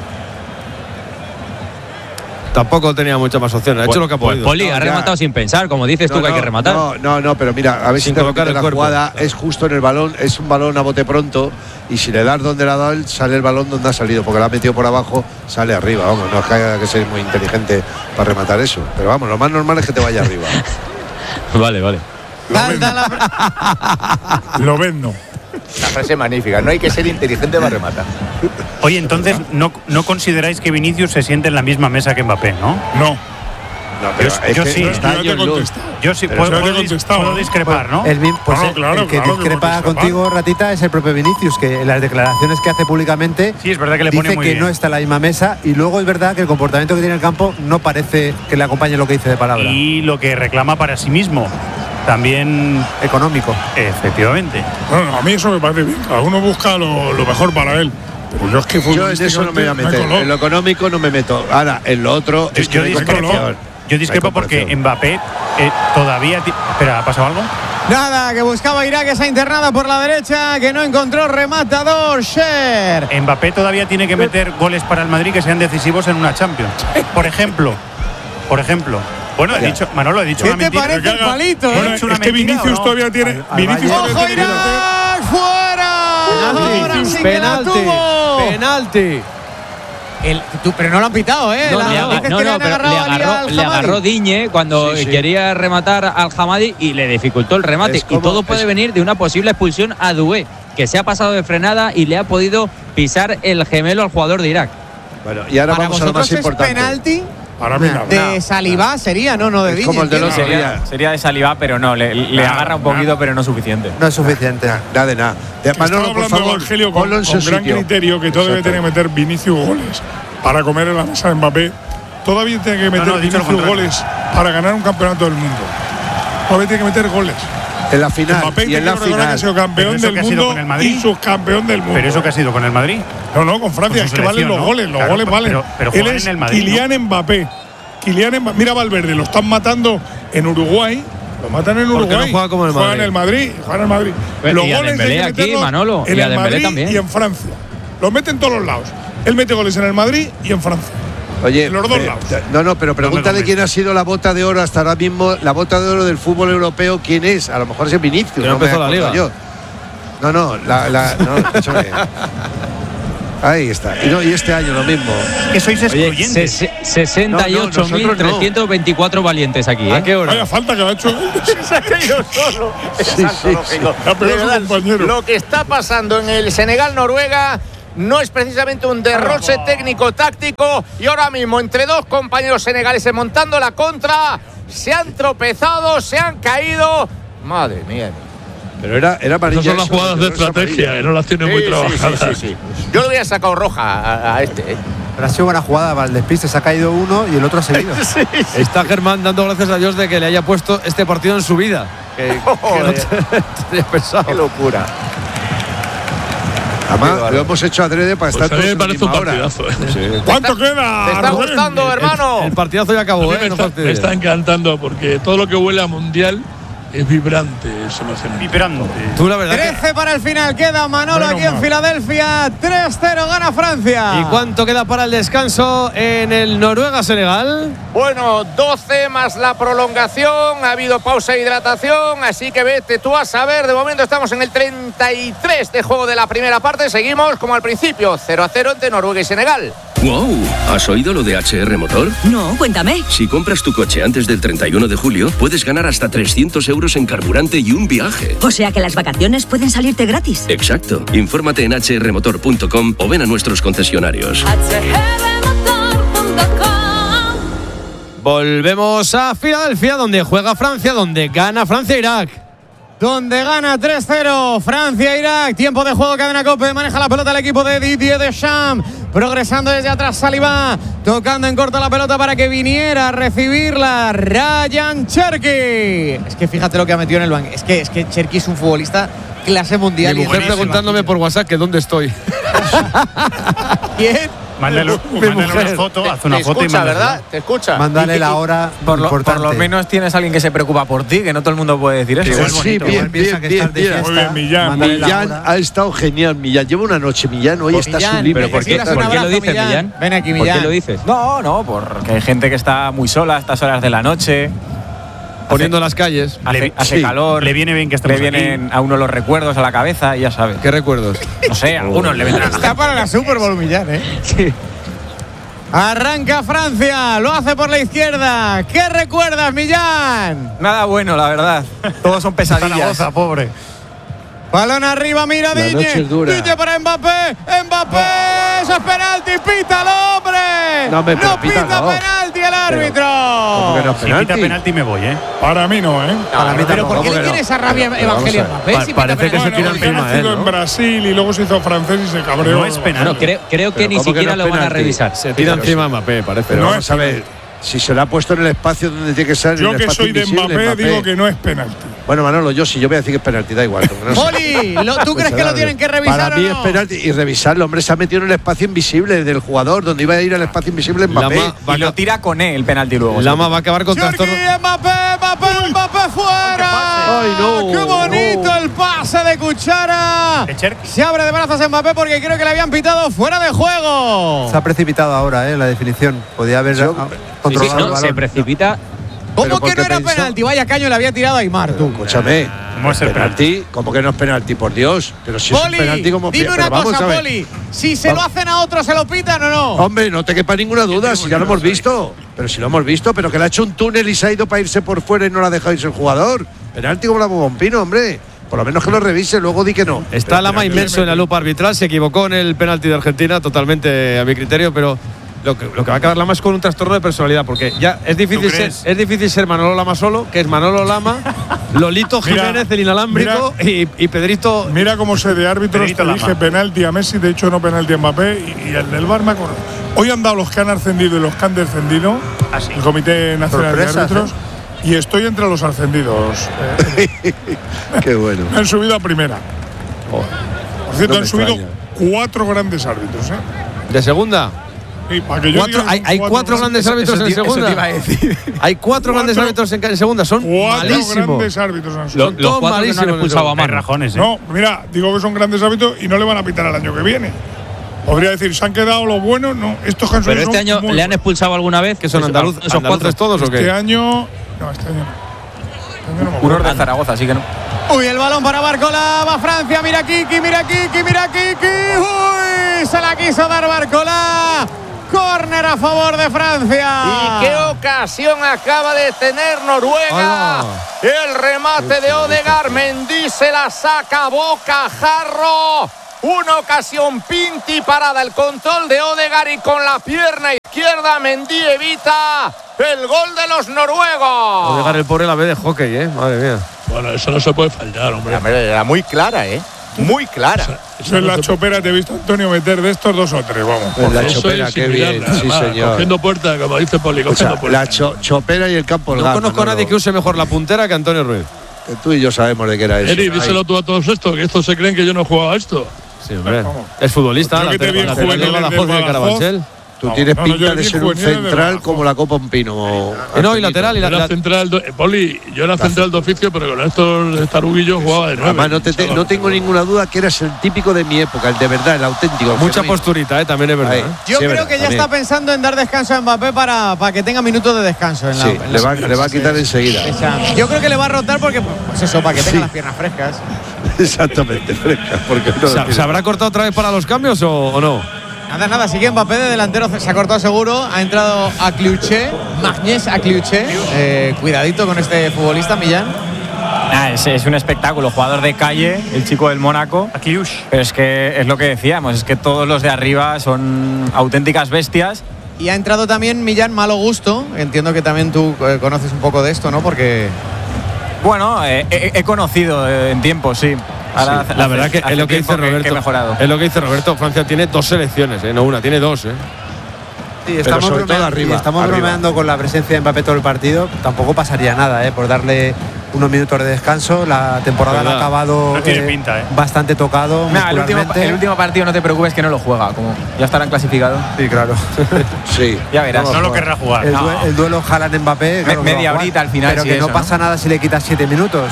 Tampoco tenía muchas más opciones. Ha hecho lo que ha podido. Poli, ha rematado sin pensar, como dices tú que hay que rematar. No, pero mira, a ver si te colocar la jugada. Es justo en el balón, es un balón a bote pronto. Y si le das donde le ha dado él, sale el balón donde ha salido. Porque lo ha metido por abajo, sale arriba. Vamos, no es que haya que ser muy inteligente para rematar eso. Pero vamos, lo más normal es que te vaya arriba. Vale. Lo vendo. Una frase magnífica. No hay que ser inteligente para rematar. Oye, entonces, ¿no consideráis que Vinicius se siente en la misma mesa que Mbappé, no? No. Pero yo sí. Yo sí puedo discrepar, ¿no? El que discrepa contigo, Ratita, es el propio Vinicius, que en las declaraciones que hace públicamente sí, es verdad que le pone dice muy que bien. No está en la misma mesa, y luego es verdad que el comportamiento que tiene en el campo no parece que le acompañe lo que dice de palabra. Y lo que reclama para sí mismo. También económico. Efectivamente. Bueno, a mí eso me parece bien. Cada uno busca lo mejor para él. Pero yo es que yo en eso no me voy a meter. En lo económico no me meto. Ahora, en lo otro es que yo discrepo porque Mbappé todavía… Espera, ¿ha pasado algo? Nada, que buscaba Irak esa internada por la derecha, que no encontró rematador. Sher. Mbappé todavía tiene que meter goles para el Madrid que sean decisivos en una Champions. Por ejemplo. Bueno, Manolo, he dicho ¿qué una mentira. ¿Qué te parece el palito? Bueno, es que Vinicius todavía tiene… ¡Ojo, Irak! ¡Fuera! Penalti. Pero no lo han pitado, ¿eh? Le agarró Digne cuando quería rematar al Hamadi y le dificultó el remate. Y todo puede venir de una posible expulsión a Doué, que se ha pasado de frenada y le ha podido pisar el gemelo al jugador de Irak. Bueno, y ahora vamos a lo más importante. ¿Penalti? Para mí de Saliba sería, no de Digne. Como el de los sería de Saliba, pero no, le agarra un poquito, pero no suficiente. No es suficiente. Nada de nada. Manolo, por favor, Evangelio, con gran criterio, que todavía tiene que meter Vinicius goles para comer en la mesa de Mbappé. Todavía tiene que meter Vinicius goles para ganar un campeonato del mundo. Todavía tiene que meter goles. En la final. Mbappé y en la final. Que ha sido campeón del mundo y subcampeón del mundo. Pero eso que ha sido con el Madrid. No, con Francia. Es que valen los goles. Los goles valen. Pero él es Kylian Mbappé. Mira Valverde, lo están matando en Uruguay. Lo matan en Uruguay. No juega como el Madrid. Juega en el Madrid. Los goles hay que aquí, Manolo. En el Madrid también. Y en Francia. Los mete en todos los lados. Él mete goles en el Madrid y en Francia. Oye, en los dos lados. No, pero pregúntale quién ha sido la bota de oro hasta ahora mismo, la bota de oro del fútbol europeo, quién es. A lo mejor es Vinicius. No empezó la liga. Yo. No, escúchame. Ahí está. Y este año lo mismo. Que sois excluyentes. 68.324 valientes aquí. ¿A qué hora? Vaya falta que lo ha hecho. Se ha caído solo. Sí. Lo que está pasando en el Senegal-Noruega no es precisamente un derroche técnico-táctico, y ahora mismo entre dos compañeros senegaleses montando la contra, se han tropezado, se han caído. Madre mía. Pero era amarilla. Esas son las jugadas de estrategia, no las tiene muy trabajadas. Sí. Yo le hubiera sacado roja a este. Pero ha sido buena jugada para el despiste. Se ha caído uno y el otro ha seguido. Está Germán dando gracias a Dios de que le haya puesto este partido en su vida. Que no tenía pensado. Qué locura. Además, lo hemos hecho adrede para estar todos me en la parece un misma hora. partidazo. ¿Cuánto queda? ¿Te está gustando, hermano? El partidazo ya acabó, Me está encantando porque todo lo que huele a mundial es vibrante, es emocionante. Vibrante. Tú la verdad 13 para el final, queda Manolo aquí en Filadelfia. 3-0 gana Francia. ¿Y cuánto queda para el descanso en el Noruega-Senegal? Bueno, 12 más la prolongación. Ha habido pausa e hidratación, así que vete tú a saber. De momento estamos en el 33 de juego de la primera parte. Seguimos como al principio, 0-0 entre Noruega y Senegal. ¡Wow! ¿Has oído lo de HR Motor? No, cuéntame. Si compras tu coche antes del 31 de julio, puedes ganar hasta 300 euros en carburante y un viaje. O sea que las vacaciones pueden salirte gratis. Exacto. Infórmate en hrmotor.com o ven a nuestros concesionarios. Volvemos a Filadelfia, donde juega Francia, donde gana Francia-Irak. Donde gana 3-0 Francia-Irak. Tiempo de juego, cadena COPE. Maneja la pelota el equipo de Didier Deschamps. Progresando desde atrás Saliba. Tocando en corto la pelota para que viniera a recibirla Ryan Cherki. Es que fíjate lo que ha metido en el banco. Es que Cherki es un futbolista clase mundial. Mi mujer preguntándome por WhatsApp que dónde estoy. ¿Quién? Mándale una foto, haz una foto y mándale. ¿Verdad? Te escucha. Mándale la hora importante. Por lo menos tienes a alguien que se preocupa por ti, que no todo el mundo puede decir eso. Sí, bien. Millán ha estado genial. Millán lleva una noche. Millán hoy está sublime. ¿Pero por qué lo dices, Millán? Ven aquí, Millán. Millán. ¿Por qué lo dices? No, porque hay gente que está muy sola a estas horas de la noche. Poniendo las calles. Hace calor. Le viene bien que estemos Le vienen a uno los recuerdos a la cabeza y ya sabes. ¿Qué recuerdos? No sé, a algunos le vendrán. Está para la Super Bowl, Millán, Sí. Arranca Francia, lo hace por la izquierda. ¿Qué recuerdas, Millán? Nada bueno, la verdad. Todos son pesadillas. Zaragoza, pobre. Balón arriba, mira Digne. Digne para Mbappé. Mbappé, eso es penalti. Pítalo, hombre. No pita penalti el árbitro. Si pita penalti me voy, Para mí no, Para mí ¿pero por qué le tiene esa rabia Evangelio Mbappé? Parece que se tira encima él, ¿no? En Brasil y luego se hizo francés y se cabreó. No es penalti. Bueno, creo que ni siquiera lo van a revisar. Se tira encima Mbappé, parece. Pero vamos a ver, si se lo ha puesto en el espacio donde tiene que ser. Yo que soy de Mbappé digo que no es penalti. Bueno, Manolo, yo voy a decir que es penalti, da igual. Poli, ¿tú crees que lo tienen que revisar? Para mí es penalti y revisarlo. Hombre, se ha metido en el espacio invisible del jugador, donde iba a ir al espacio invisible Mbappé. Y lo tira con él, el penalti luego. Lama va a acabar con trastorno. Mbappé fuera. Ay, no. Qué bonito el pase de Cuchara. Se abre de brazos Mbappé porque creo que le habían pitado fuera de juego. Se ha precipitado ahora, la definición. Podía haber controlado el balón. Se precipita. ¿Cómo que no era penalti? Vaya caño le había tirado a Aimar, tú. Escúchame. ¿Cómo es el penalti? ¿Cómo que no es penalti? Por Dios. Pero si es un penalti como. Dime una cosa, Poli. Si se lo hacen a otro, ¿se lo pitan o no? Hombre, no te quepa ninguna duda, si ya lo hemos visto. Pero si lo hemos visto, pero que le ha hecho un túnel y se ha ido para irse por fuera y no le ha dejado irse el jugador. Penalti como la Bobompino, hombre. Por lo menos que lo revise, luego di que no. Está Lama inmenso en la lupa arbitral. Se equivocó en el penalti de Argentina, totalmente a mi criterio, pero. Lo que va a acabar Lama es con un trastorno de personalidad, porque ya es difícil ser Manolo Lama solo, que es Manolo Lama, Lolito Jiménez, el inalámbrico, y Pedrito. Mira cómo sé de árbitros, te dije penalti a Messi, de hecho no penalti a Mbappé, y el del VAR me acuerdo. Hoy han dado los que han ascendido y los que han descendido, el Comité Nacional de Árbitros, y estoy entre los ascendidos. Qué bueno. Han subido a primera. Por cierto, han subido 4 grandes árbitros. ¿De segunda? Sí, para que yo hay 4 grandes árbitros en segunda. Eso te iba a decir. Hay 4 grandes árbitros en segunda. Son 4 malísimos. grandes árbitros han subido. Son todos malísimos. No han expulsado a mano. Rajones, No, mira, digo que son grandes árbitros y no le van a pitar al año que viene. Podría decir, ¿se han quedado los buenos? No, estos han ¿Pero este año le han expulsado alguna vez? ¿Que son andaluces todos o qué? Este año. No, este año no. Unos de Zaragoza, así que no. Uy, el balón para Barcola, va Francia, mira Kiki. Uy, Uy, se la quiso dar Barcola. Córner a favor de Francia. ¿Y qué ocasión acaba de tener Noruega? El remate de Odegaard. Mendy se la saca bocajarro. Una ocasión Pinti parada. El control de Odegaard y con la pierna izquierda Mendy evita el gol de los noruegos. Odegaard, el pobre, la ve de hockey, madre mía. Bueno, eso no se puede fallar, hombre. Era muy clara, muy clara. Eso en la chopera te he visto, Antonio, meter de estos 2 o 3, vamos. En la chopera, qué bien, sí, señor. Cogiendo puerta, como dice Poli, cogiendo puerta. La chopera y el campo. No conozco a nadie que use mejor la puntera que Antonio Ruiz. Que tú y yo sabemos de qué era eso. Eri, díselo tú a todos estos, que estos se creen que yo no he jugado a esto. Sí, hombre. Es futbolista, la Carabanchel. Tú tienes pinta de ser un central como la Copa Un Pino. No, y lateral. Poli, yo era central de oficio, pero con estos taruguillos jugaba de 9. Además, no tengo ninguna duda que eras el típico de mi época, el de verdad, el auténtico. Mucha posturita, también es verdad. Yo creo que ya está pensando en dar descanso a Mbappé para que tenga minutos de descanso. Le va a quitar enseguida. Yo creo que le va a rotar porque, pues eso, para que tenga las piernas frescas. Exactamente, frescas. Porque ¿Se habrá cortado otra vez para los cambios o no? Nada, sigue Mbappé de delantero, se ha cortado seguro, ha entrado a Kliuche, Magnés a Kliuche. Cuidadito con este futbolista, Millán. Es un espectáculo, jugador de calle, el chico del Mónaco. Pero es que es lo que decíamos, es que todos los de arriba son auténticas bestias. Y ha entrado también Millán Malo Gusto, entiendo que también tú conoces un poco de esto, ¿no? Porque… Bueno, he conocido en tiempo, sí. Ahora la verdad que es lo que dice Roberto. Es lo que dice Roberto. Francia tiene 2 selecciones, no una, tiene 2. Sí, estamos bromeando con la presencia de Mbappé todo el partido. Tampoco pasaría nada, por darle unos minutos de descanso. La temporada la ha acabado bastante tocado. El último partido no te preocupes que no lo juega, como ya estarán clasificados. Sí, claro. Sí. Ya verás. No lo querrá jugar. El duelo Haaland-Mbappé. Claro, media horita al final. Pero que no pasa nada si le quitas 7 minutos.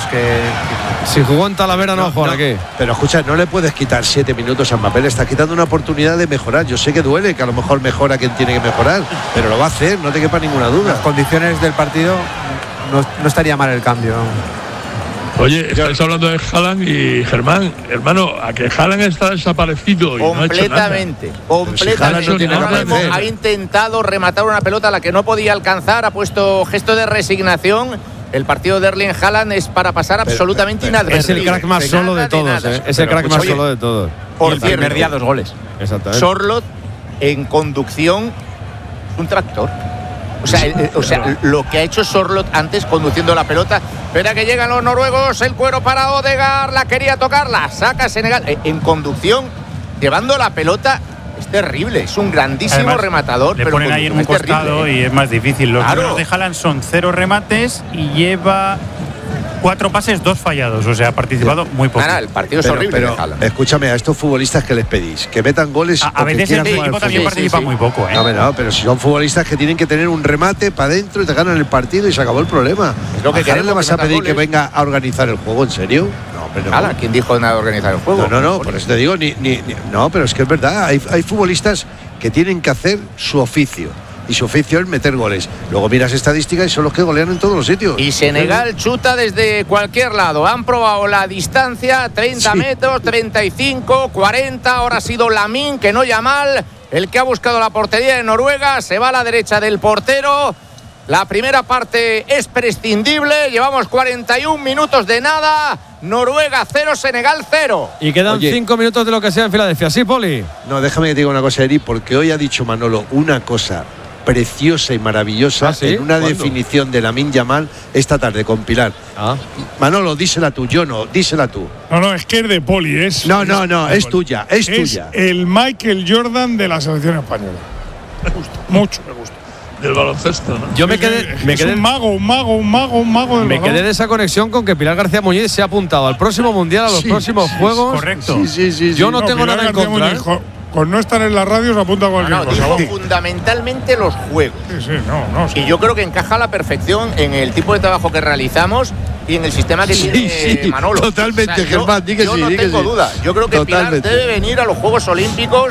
Si jugó en Talavera no juega aquí. Pero escucha, no le puedes quitar 7 minutos a Mbappé. Le está quitando una oportunidad de mejorar. Yo sé que duele, que a lo mejor mejora quien tiene que mejorar, pero lo va a hacer, no te quepa ninguna duda. Las condiciones del partido no estaría mal el cambio. Oye, estáis hablando de Haaland y Germán, hermano, a que Haaland está desaparecido. Completamente. Ha intentado rematar una pelota a la que no podía alcanzar, ha puesto gesto de resignación. El partido de Erling Haaland es para pasar absolutamente inadvertido. Es el crack más solo de todos. Es el crack más solo de todos. Por cierto, primer día 2 goles. Exactamente. Sorloth en conducción, un tractor. O sea, lo que ha hecho Sorloth antes conduciendo la pelota. Espera que llegan los noruegos, el cuero para Odegaard, la quería tocar, la saca Senegal. En conducción, llevando la pelota, es terrible, es un grandísimo rematador. Le pero ponen ahí en un costado y es más difícil. Los números de Haaland son 0 remates y lleva 4 pases, 2 fallados. O sea, ha participado muy poco. El partido es horrible. Pero escúchame, a estos futbolistas que les pedís, que metan goles. A veces el equipo también participa muy poco. No, pero si son futbolistas que tienen que tener un remate para adentro y te ganan el partido y se acabó el problema. Es lo que ¿A le vas a pedir que venga a organizar el juego? ¿En serio? ¿Quién dijo nada de organizar el juego? No, por eso te digo, no, pero es que es verdad, hay futbolistas que tienen que hacer su oficio. Y su oficio es meter goles. Luego miras estadísticas y son los que golean en todos los sitios. Y Senegal chuta desde cualquier lado. Han probado la distancia, 30 metros, 35, 40. Ahora ha sido Lamine, que no Yamal, el que ha buscado la portería de Noruega. Se va a la derecha del portero. La primera parte es prescindible. Llevamos 41 minutos de nada. Noruega 0, Senegal 0. Y quedan 5 minutos de lo que sea en Filadelfia. ¿Sí, Poli? No, déjame que te diga una cosa, Eri, porque hoy ha dicho Manolo una cosa preciosa y maravillosa en una definición de Lamine Yamal esta tarde con Pilar. Manolo, dísela tú, yo no, dísela tú. No, es que es de Poli, es. No, es tuya, es tuya. El Michael Jordan de la selección española. Me gusta, mucho me gusta. Del baloncesto, ¿no? Yo me quedé un mago del Me quedé de esa conexión con que Pilar García Muñiz se ha apuntado al próximo mundial, a los próximos juegos. Correcto. Sí. Yo no tengo nada en contra. Con no estar en la radio se apunta a cualquier cosa. Digo fundamentalmente los juegos. Sí. Y yo creo que encaja a la perfección en el tipo de trabajo que realizamos y en el sistema que tiene Manolo. Totalmente, Germán, yo no tengo duda. Yo creo que Pilar debe venir a los Juegos Olímpicos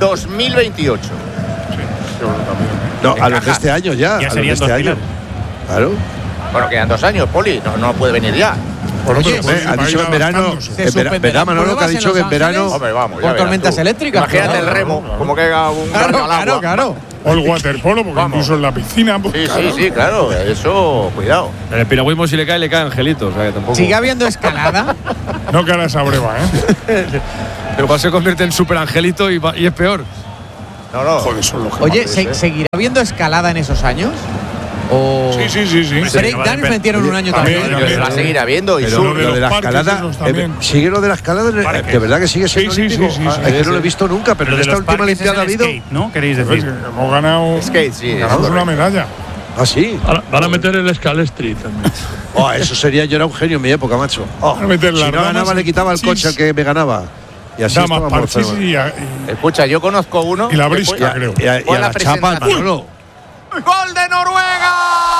2028. Sí, yo también. No, a los de este año ya. Ya serían 2 años. Claro. Bueno, quedan 2 años, Poli. No puede venir ya. Oye, ha dicho que en verano. ¿Verdad, Manolo, que ha dicho que en verano. Hombre, vamos, con tormentas eléctricas. Imagínate el remo, como que haga un carga al agua. Claro. O el waterpolo, porque incluso en la piscina. Pues, Sí, claro. Eso, cuidado. En el piragüismo, si le cae Angelito. O sea, que tampoco. ¿Sigue habiendo escalada? No que ahora esa breva, Pero igual se convierte en super Angelito y es peor. No. Joder, son los Oye, ¿seguirá habiendo escalada en esos años? ¿O Sí. breakdance metieron un año también? Se va a seguir habiendo. Y Pero lo de la escalada, sigue lo de la escalada, de verdad que sigue siendo olímpico. Es que no lo he visto nunca, pero en esta última Olimpiada ha habido. ¿No? ¿Queréis decir? Hemos ganado. Skate, sí. Ganamos una medalla. Ah, sí. Van a meter el Scalestri también. Eso sería, yo era un genio en mi época, macho. Si no ganaba, le quitaba el coche al que me ganaba. Y así estaba Barcelona. Escucha, yo conozco uno. Y la brisca, creo. Y a la chapa, Manolo. ¡Gol de Noruega!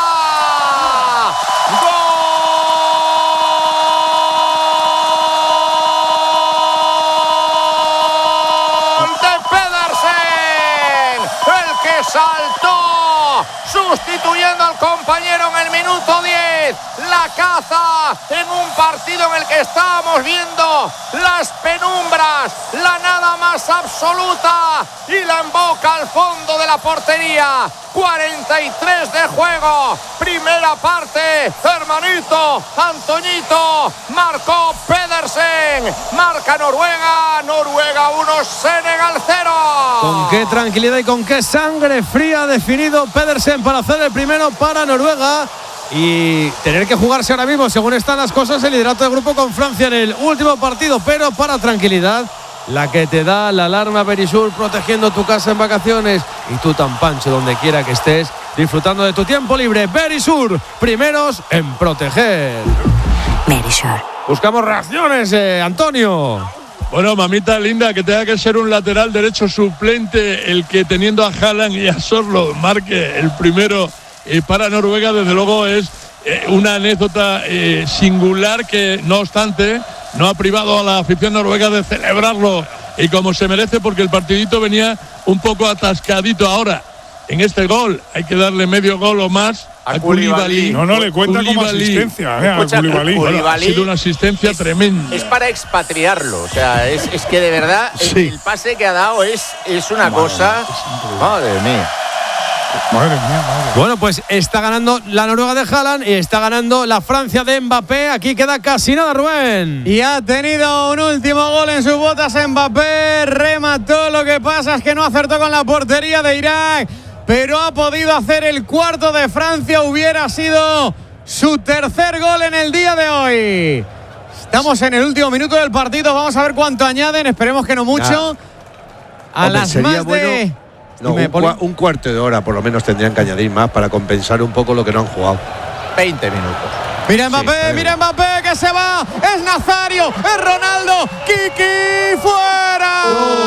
¡Gol de Pedersen! El que saltó sustituyendo al compañero en el minuto 10. La caza en un partido en el que estábamos viendo las penumbras, la nada más absoluta, y la emboca al fondo de la portería. 43 de juego, primera parte, hermanito Antoñito, marcó Pedersen, marca Noruega 1, Senegal 0. Con qué tranquilidad y con qué sangre fría ha definido Pedersen para hacer el primero para Noruega y tener que jugarse ahora mismo, según están las cosas, el liderato de grupo con Francia en el último partido, pero para tranquilidad, la que te da la alarma Verisur, protegiendo tu casa en vacaciones y tú tan pancho donde quiera que estés, disfrutando de tu tiempo libre. Verisur, primeros en proteger. Verisur. Buscamos reacciones, Antonio. Bueno, mamita linda, que tenga que ser un lateral derecho suplente el que, teniendo a Haaland y a Sorlo, marque el primero para Noruega, desde luego es una anécdota singular que, no obstante, no ha privado a la afición noruega de celebrarlo y como se merece, porque el partidito venía un poco atascadito. Ahora, en este gol hay que darle medio gol o más a Koulibaly. No, le cuenta como asistencia. Escucha, a Koulibaly. Bueno, ha sido una asistencia tremenda. Es para expatriarlo. O sea, es que de verdad el pase que ha dado es una cosa. Madre mía. Madre mía. Bueno, pues está ganando la Noruega de Haaland y está ganando la Francia de Mbappé. Aquí queda casi nada, Rubén. Y ha tenido un último gol en sus botas Mbappé. Remató, lo que pasa es que no acertó con la portería de Irak, pero ha podido hacer el cuarto de Francia. Hubiera sido su tercer gol en el día de hoy. Estamos en el último minuto del partido. Vamos a ver cuánto añaden. Esperemos que no mucho. Las más de... No, un cuarto de hora por lo menos tendrían que añadir más para compensar un poco lo que no han jugado. 20 minutos. Mira Mbappé, que se va. Es Nazario, es Ronaldo. Kiki, fuera.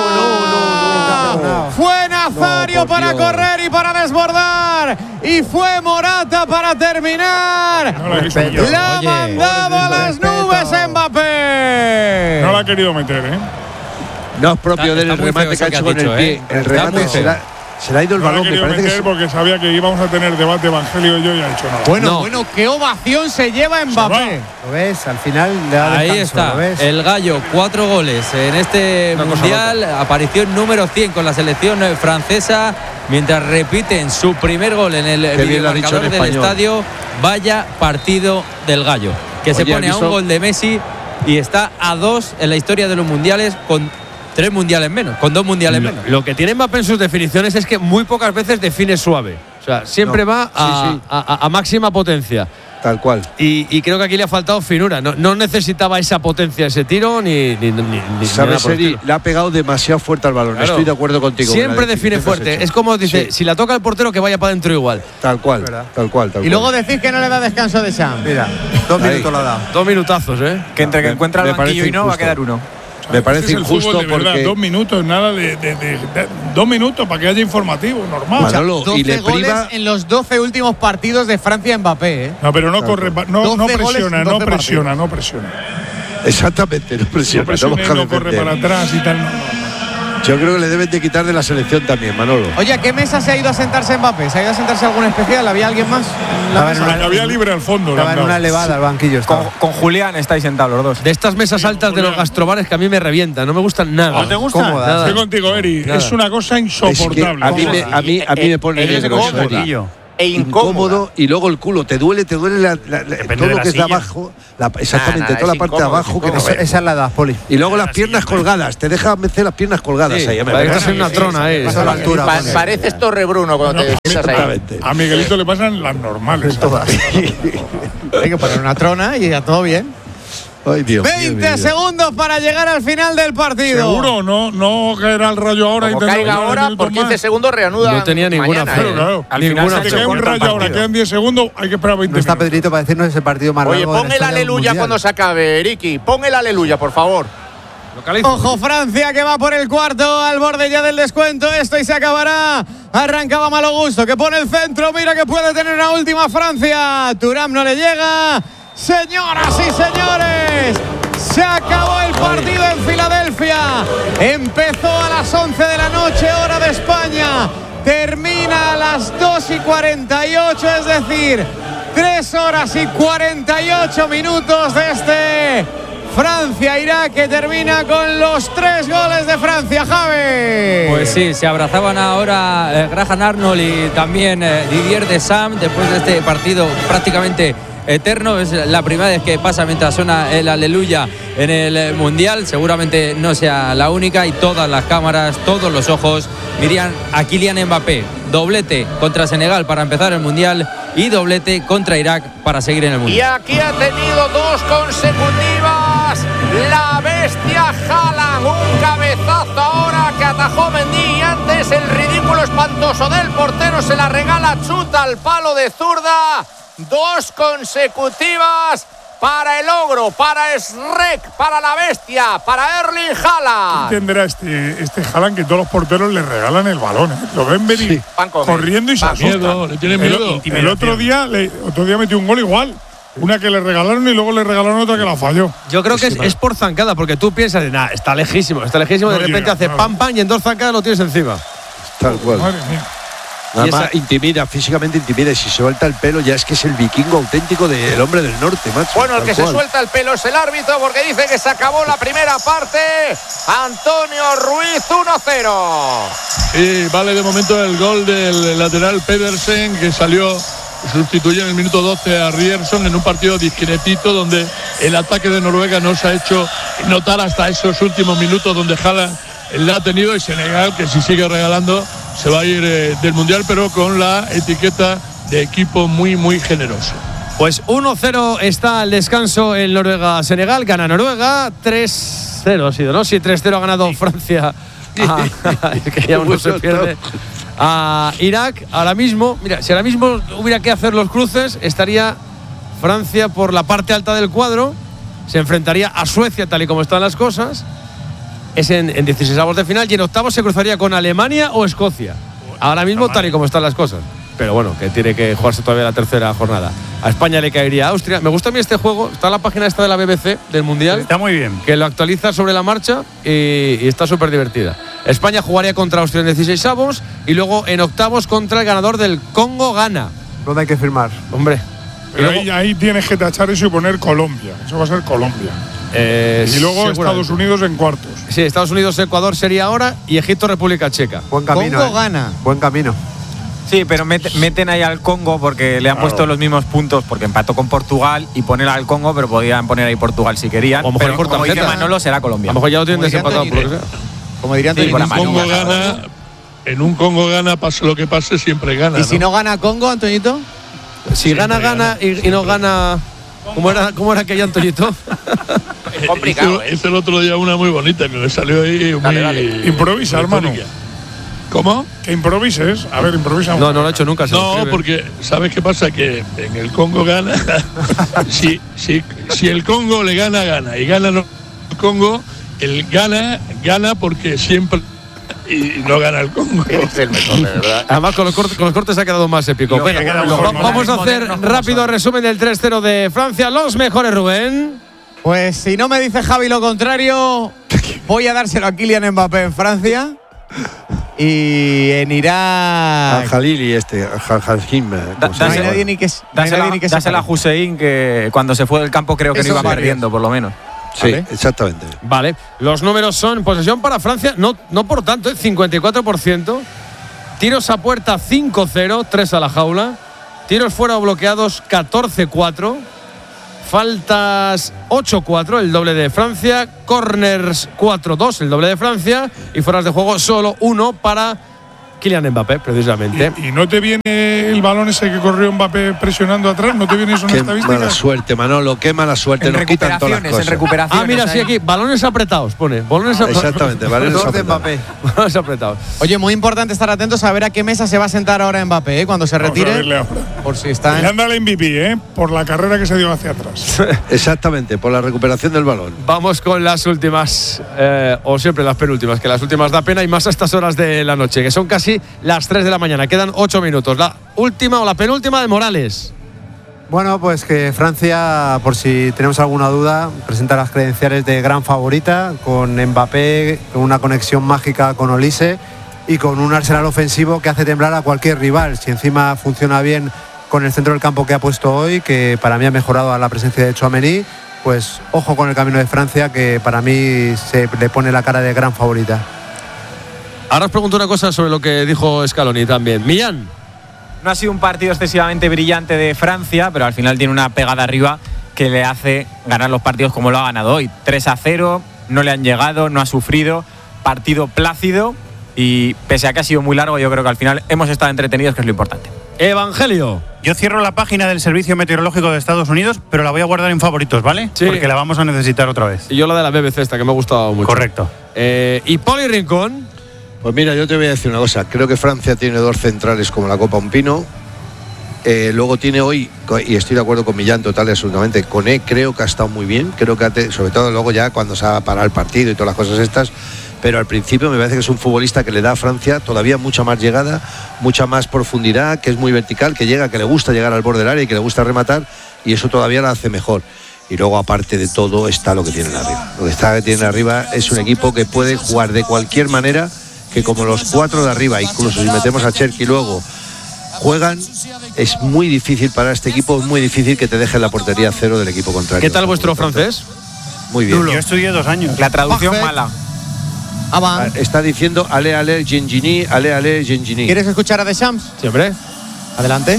No. Fue Nazario para correr y para desbordar. Y fue Morata para terminar. La ha mandado a las nubes Mbappé. No la ha querido meter, No es propio del remate que ha hecho con el pie. El remate se le ha ido el balón. Me parece que porque sabía que íbamos a tener debate Evangelio y yo, y ha dicho nada. Bueno, qué ovación se lleva Mbappé. ¿Lo ves? Al final le da ahí descanso, está, ¿lo ves? el gallo, 4 goles en este mundial, aparición número 100 con la selección francesa, mientras repiten su primer gol en el videomarcador del estadio. Vaya partido del gallo, que se pone a un gol de Messi y está a 2 en la historia de los mundiales, con 3 mundiales menos, con 2 mundiales menos. Lo que tiene Mbappé en sus definiciones es que muy pocas veces define suave. O sea, siempre va a máxima potencia. Tal cual. Y creo que aquí le ha faltado finura. No necesitaba esa potencia, ese tiro, ni ¿Sabes, Eri? Le ha pegado demasiado fuerte al balón. Claro. Estoy de acuerdo contigo. Siempre define fuerte. Es como dice, si la toca el portero, que vaya para adentro igual. Tal cual. Y luego decís que no le da descanso de Sam. Mira, 2 minutos lo ha dado. 2 minutazos, Que entre que encuentra el banquillo y no, va a quedar 1. Me parece injusto porque 2 minutos, nada de 2 minutos para que haya informativo, normal. Manolo, 12 y le goles priva en los 12 últimos partidos de Francia Mbappé. No, pero no corre, no presiona, no presiona. Exactamente, no presiona. No corre para atrás y tal. Yo creo que le deben de quitar de la selección también, Manolo. Oye, ¿a qué mesa se ha ido a sentarse Mbappé? ¿Se ha ido a sentarse alguna especial? ¿Había alguien más? Había libre al fondo. Estaba en una elevada al banquillo. Con Julián estáis sentados los dos. De estas mesas altas de los gastrobares que a mí me revientan, no me gustan nada. ¿No te gustan? Estoy contigo, Eri. Es una cosa insoportable. Es que a mí me pone nervioso. Incómodo, y luego el culo te duele todo lo que es de abajo, exactamente, toda la parte de abajo que esa es la edad, Poli. Y luego las piernas colgadas, te deja meter las piernas colgadas ahí. Estás en una trona, Pareces Torre Bruno cuando te sientas ahí. A Miguelito le pasan las normales todas. Hay que poner una trona y ya todo bien. Ay, Dios, 20 segundos para llegar al final del partido. Seguro, no caerá el Rayo ahora. Como caiga ahora, por 15 segundos reanuda. No tenía ninguna fe. Claro. Al final se cae un Rayo ahora, quedan 10 segundos, hay que esperar 20 minutos. No está Pedrito para decirnos ese partido más largo. Oye, pon el aleluya cuando se acabe, Ricky. Pon el aleluya, por favor. Ojo, Francia que va por el cuarto, al borde ya del descuento. Esto y se acabará. Arrancaba Malo Gusto, que pone el centro. Mira que puede tener una última Francia. Thuram no le llega. Señoras y señores, se acabó el partido en Filadelfia. Empezó a las 11 de la noche, hora de España. Termina a las 2:48, es decir, 3 horas y 48 minutos de este Francia-Irak, que termina con los 3 goles de Francia, Javi. Pues sí, se abrazaban ahora Graham Arnold y también Didier Deschamps después de este partido prácticamente eterno. Es la primera vez que pasa mientras suena el aleluya en el Mundial. Seguramente no sea la única, y todas las cámaras, todos los ojos miran a Kylian Mbappé. Doblete contra Senegal para empezar el Mundial y doblete contra Irak para seguir en el Mundial. Y aquí ha tenido 2 consecutivas la bestia Haaland. Un cabezazo ahora que atajó Mendy, y antes el ridículo espantoso del portero se la regala Chuta al palo de zurda. 2 consecutivas para el ogro, para Shrek, para la bestia, para Erling Haaland. Entenderá este Haaland que todos los porteros le regalan el balón, ¿eh? Lo ven venir corriendo y se asustan. Le tienen miedo. El otro día metió un gol igual. Una que le regalaron y luego le regalaron otra que la falló. Yo creo que es por zancada, porque tú piensas, está lejísimo, de repente hace pam y en 2 zancadas lo tienes encima. Tal cual. Madre mía. Nada más intimida, físicamente intimida, y si suelta el pelo ya es que es el vikingo auténtico del hombre del norte, macho. Bueno, el que se suelta el pelo es el árbitro, porque dice que se acabó la primera parte. Antonio Ruiz, 1-0. Sí, vale de momento el gol del lateral Pedersen, que salió, sustituyó en el minuto 12 a Ryerson en un partido discretito donde el ataque de Noruega no se ha hecho notar hasta esos últimos minutos, donde Haaland la ha tenido, y Senegal, que si sigue regalando, se va a ir del Mundial, pero con la etiqueta de equipo muy, muy generoso. Pues 1-0 está el descanso en Noruega-Senegal. Gana Noruega. 3-0 ha sido, ¿no? Sí, 3-0 ha ganado Francia. Es que ya uno se pierde. A Irak. Ahora mismo, mira, si ahora mismo hubiera que hacer los cruces, estaría Francia por la parte alta del cuadro. Se enfrentaría a Suecia, tal y como están las cosas. Es en 16avos de final, y en octavos se cruzaría con Alemania o Escocia. Ahora mismo, tal y como están las cosas. Pero bueno, que tiene que jugarse todavía la tercera jornada. A España le caería Austria. Me gusta a mí este juego. Está en la página esta de la BBC del Mundial. Está muy bien. Que lo actualiza sobre la marcha y está súper divertida. España jugaría contra Austria en 16avos y luego en octavos contra el ganador del Congo-Ghana. ¿Dónde hay que firmar? Hombre. Pero ahí tienes que tachar eso y poner Colombia. Eso va a ser Colombia. Y luego Estados Unidos en cuartos. Sí, Estados Unidos, Ecuador sería ahora, y Egipto, República Checa. Buen camino. Congo gana. Buen camino. Sí, pero meten ahí al Congo porque le han puesto los mismos puntos, porque empató con Portugal, y poner al Congo, pero podían poner ahí Portugal si querían. O pero como dice Manolo, será Colombia. A lo mejor ya lo tienen desempatado, por lo que sea. Como dirían, en un Congo gana, pase lo que pase, siempre gana. ¿Y si no gana Congo, Antoñito? Si gana y no gana. ¿Cómo era aquello, Antoñito? Es complicado. Hice el otro día una muy bonita que me salió ahí. Dale. Improvisa, hermano. ¿Cómo? Que improvises. A ver, improvisa. No lo he hecho nunca. No, porque ¿sabes qué pasa? Que en el Congo gana. si el Congo le gana. Y gana el Congo, el gana porque siempre. Y no gana el Congo. Es el mejor, de verdad. Además, con los cortes ha quedado más épico. Venga, vamos a hacer rápido resumen del 3-0 de Francia. Los mejores, Rubén. Pues si no me dice Javi lo contrario, voy a dárselo a Kylian Mbappé en Francia. Y en Irak. Al Jalili Dásela a Hussein, que cuando se fue del campo creo que no iba perdiendo, por lo menos. Sí, ¿vale? Exactamente. Vale, los números son posesión para Francia, no por tanto, 54%. Tiros a puerta 5-0, 3 a la jaula. Tiros fuera o bloqueados 14-4. Faltas 8-4, el doble de Francia. Corners 4-2, el doble de Francia. Y fueras de juego solo 1 para Kylian Mbappé, precisamente. ¿Y no te viene el balón ese que corrió Mbappé presionando atrás? ¿No te viene eso en estadística? Qué mala suerte, Manolo, qué mala suerte. Nos quitan todas las cosas. En recuperaciones. Mira, sí, aquí, balones apretados, pone. Exactamente, balones apretados. Oye, muy importante estar atentos a ver a qué mesa se va a sentar ahora Mbappé, cuando se retire. Por si está Le han dado el MVP, por la carrera que se dio hacia atrás. Exactamente, por la recuperación del balón. Vamos con las últimas, o siempre las penúltimas, que las últimas da pena y más a estas horas de la noche, que son casi las 3 de la mañana. Quedan 8 minutos. La última o la penúltima de Morales. Bueno, pues que Francia, por si tenemos alguna duda, presenta las credenciales de gran favorita, con Mbappé, con una conexión mágica con Olise y con un arsenal ofensivo que hace temblar a cualquier rival. Si encima funciona bien con el centro del campo que ha puesto hoy, que para mí ha mejorado a la presencia de Tchouaméni, pues ojo con el camino de Francia, que para mí se le pone la cara de gran favorita. Ahora os pregunto una cosa sobre lo que dijo Scaloni también. Millán. No ha sido un partido excesivamente brillante de Francia, pero al final tiene una pegada arriba que le hace ganar los partidos como lo ha ganado hoy. 3-0, no le han llegado, no ha sufrido, partido plácido y pese a que ha sido muy largo, yo creo que al final hemos estado entretenidos, que es lo importante. Evangelio. Yo cierro la página del Servicio Meteorológico de Estados Unidos, pero la voy a guardar en favoritos, ¿vale? Sí. Porque la vamos a necesitar otra vez. Y yo la de la BBC esta, que me ha gustado mucho. Correcto. ¿Y Poli Rincón? Pues mira, yo te voy a decir una cosa. Creo que Francia tiene 2 centrales como la Copa Un Pino. Luego tiene hoy, y estoy de acuerdo con Millán total y absolutamente, Koné creo que ha estado muy bien. Creo que sobre todo luego ya cuando se va a parar el partido y todas las cosas estas. Pero al principio me parece que es un futbolista que le da a Francia todavía mucha más llegada, mucha más profundidad, que es muy vertical, que llega, que le gusta llegar al borde del área y que le gusta rematar, y eso todavía la hace mejor. Y luego, aparte de todo, está lo que tienen arriba. Lo que tienen arriba es un equipo que puede jugar de cualquier manera, que como los 4 de arriba, incluso si metemos a Cherki luego, juegan, es muy difícil para este equipo, es muy difícil que te deje la portería 0 del equipo contrario. ¿Qué tal vuestro francés? Muy bien. Yo estudié 2 años. La traducción mala. Está diciendo ale Gengini, ale Gengini. ¿Quieres escuchar a Deschamps? Siempre. Adelante.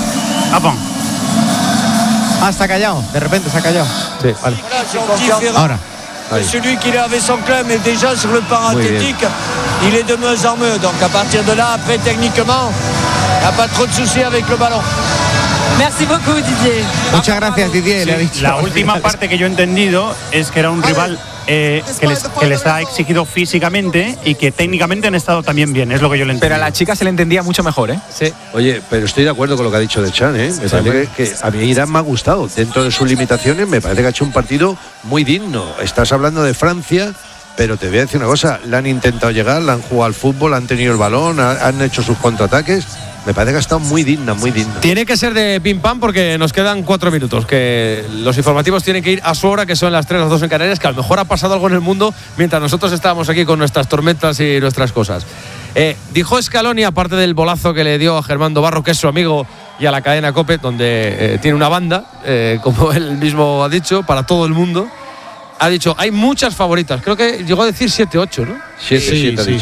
Está callado. De repente se ha callado. Sí, vale. Ahora. Celui qui est avec son club, mais déjà sur le plan athlétique, il est de mieux en mieux. Donc à partir de là, après techniquement, il n'y a pas trop de soucis avec le ballon. Merci beaucoup, Didier. Muchas gracias, Didier. Sí, le ha dicho. La última parte que yo he entendido es que era un rival que les ha exigido físicamente y que técnicamente han estado también bien, es lo que yo le entiendo. Pero a la chica se le entendía mucho mejor, ¿eh? Sí. Oye, pero estoy de acuerdo con lo que ha dicho Deschamps, Me parece que a mí Irán me ha gustado. Dentro de sus limitaciones, me parece que ha hecho un partido muy digno. Estás hablando de Francia, pero te voy a decir una cosa. Le han intentado llegar, le han jugado al fútbol, han tenido el balón, han hecho sus contraataques. Me parece que ha estado muy digna, muy digna. Tiene que ser de pim pam porque nos quedan 4 minutos, que los informativos tienen que ir a su hora, que son las 3, las 2 en Canarias, que a lo mejor ha pasado algo en el mundo mientras nosotros estábamos aquí con nuestras tormentas y nuestras cosas. Dijo Scaloni, aparte del bolazo que le dio a Germán Dobarro, que es su amigo, y a la cadena COPE, donde tiene una banda, como él mismo ha dicho, para todo el mundo. Ha dicho, hay muchas favoritas. Creo que llegó a decir 7, 8, ¿no? 7, sí.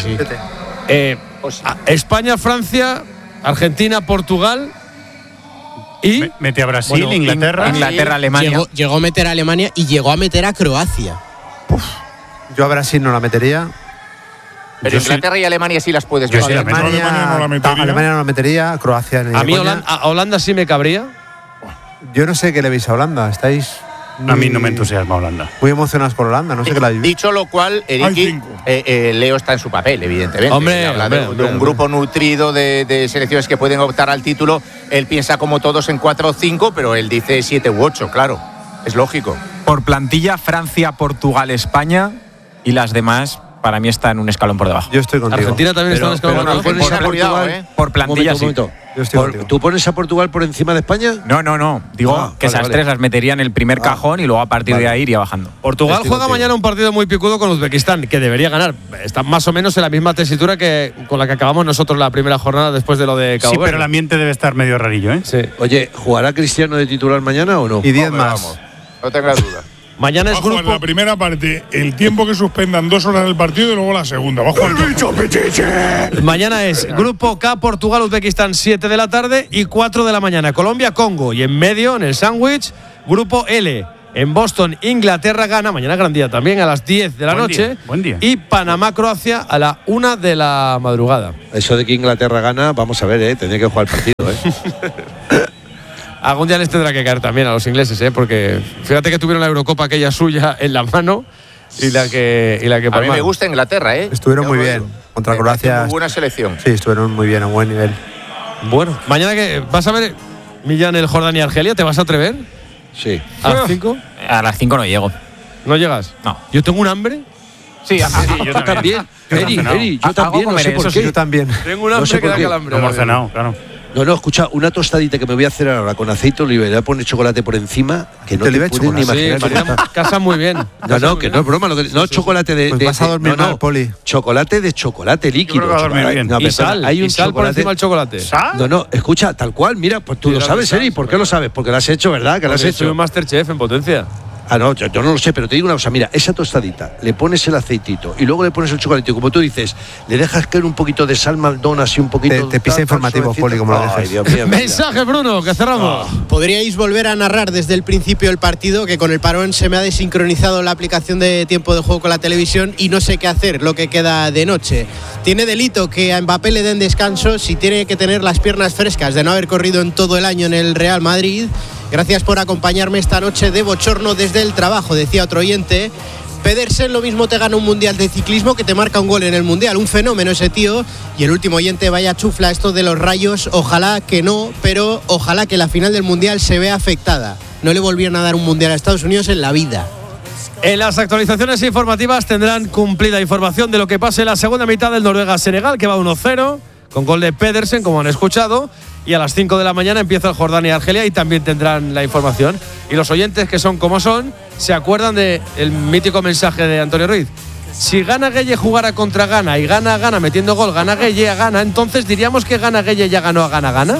España, Francia, Argentina, Portugal y… Mete a Brasil, Inglaterra, Alemania. Llegó a meter a Alemania y llegó a meter a Croacia. Yo a Brasil no la metería. Pero Inglaterra y Alemania sí las puedes meter. Alemania no la metería. Alemania no la metería, Croacia… A mí Holanda sí me cabría. Yo no sé qué le veis a Holanda, estáis… A mí no me entusiasma Holanda. Muy emocionados por Holanda, no sé qué la vivís. Dicho lo cual, Eriki, Leo está en su papel, evidentemente. Hombre, habla de un grupo nutrido de selecciones que pueden optar al título. Él piensa como todos en 4 o 5, pero él dice 7 u 8, claro. Es lógico. Por plantilla, Francia, Portugal, España y las demás para mí están un escalón por debajo. Yo estoy contigo. Argentina también está en un escalón por debajo. Por plantilla, sí. ¿Tú pones a Portugal por encima de España? No. Digo que esas tres las metería en el primer cajón y luego a partir de ahí iría bajando. Portugal juega mañana un partido muy picudo con Uzbekistán, que debería ganar. Está más o menos en la misma tesitura que con la que acabamos nosotros la primera jornada después de lo de Cabo Verde. Pero el ambiente debe estar medio rarillo, ¿eh? Sí. Oye, ¿jugará Cristiano de titular mañana o no? Y 10 más. Vamos, no tengas duda. Mañana es grupo. En la primera parte, el tiempo que suspendan 2 horas del partido y luego la segunda. Va a jugar Mañana es grupo K, Portugal, Uzbekistán, 7 de la tarde y 4 de la mañana. Colombia, Congo. Y en medio, en el sándwich, grupo L. En Boston, Inglaterra, Ghana. Mañana gran día también a las 10 de la noche. Buen día. Y Panamá, Croacia a la 1 de la madrugada. Eso de que Inglaterra gana, vamos a ver, tendría que jugar el partido, Algún día les tendrá que caer también a los ingleses, porque fíjate que tuvieron la Eurocopa aquella suya en la mano y la que A mí me gusta Inglaterra, Estuvieron muy bien contra Croacia. Muy buena selección. Sí, estuvieron muy bien, a buen nivel. Bueno, mañana que vas a ver Millán, el Jordania-Argelia, ¿te vas a atrever? Sí. ¿A las 5? A las 5 no llego. ¿No llegas? No. Yo tengo un hambre. Sí, yo también. Eri, yo también, no sé por qué. Yo también. Tengo un hambre que da calambre. No hemos cenado, claro. No, escucha, una tostadita que me voy a hacer ahora con aceite de oliva y le voy a poner chocolate por encima, que no te puedes ni imaginar. Casa muy bien. No, que no es broma. No chocolate de. Pues vas a dormir mal, Poli. Chocolate de chocolate líquido. Yo creo que va a dormir bien. No, y sal, hay un sal por encima del chocolate. ¿Sal? No, escucha, tal cual, mira, pues tú lo sabes, Eri. ¿Por qué lo sabes? Porque lo has hecho, ¿verdad? Que lo has Soy hecho. un Masterchef en potencia. Ah, no, yo no lo sé, pero te digo una cosa, mira, esa tostadita, le pones el aceitito y luego le pones el chocolate, y como tú dices, le dejas caer un poquito de sal Maldon, así un poquito. Te pisa informativo, Poli, como lo dejes. Ay, Dios mío, Mensaje, Bruno, que cerramos. Podríais volver a narrar desde el principio el partido, que con el parón se me ha desincronizado la aplicación de tiempo de juego con la televisión y no sé qué hacer lo que queda de noche. Tiene delito que a Mbappé le den descanso si tiene que tener las piernas frescas de no haber corrido en todo el año en el Real Madrid. Gracias por acompañarme esta noche de bochorno desde el trabajo, decía otro oyente. Pedersen lo mismo te gana un mundial de ciclismo que te marca un gol en el mundial. Un fenómeno ese tío. Y el último oyente, vaya chufla esto de los rayos. Ojalá que no, pero ojalá que la final del mundial se vea afectada. No le volvieron a dar un mundial a Estados Unidos en la vida. En las actualizaciones informativas tendrán cumplida información de lo que pase en la segunda mitad del Noruega-Senegal, que va 1-0, con gol de Pedersen, como han escuchado. Y a las 5 de la mañana empieza el Jordania-Argelia y también tendrán la información. Y los oyentes, que son como son, se acuerdan del mítico mensaje de Antonio Ruiz. Si Gana Gueye jugara contra Ghana y Gana metiendo gol, Gana Gueye a Ghana, entonces diríamos que Gana Gueye ya ganó a Gana.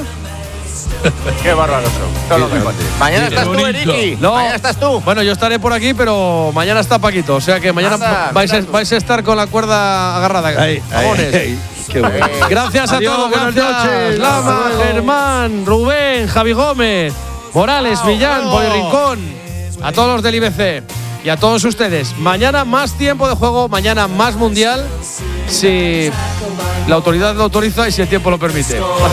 Qué bárbaro eso. Mañana estás tú, Eriki. No, mañana estás tú. Bueno, yo estaré por aquí, pero mañana está Paquito. O sea que mañana vais a estar con la cuerda agarrada. Jamones. Qué bueno. Gracias a todos. Buenas noches. Lama, Germán, Rubén, Javi Gómez, Morales, Millán, Poli Rincón. A todos los del IBC y a todos ustedes. Mañana más tiempo de juego, mañana más mundial, si la autoridad lo autoriza y si el tiempo lo permite.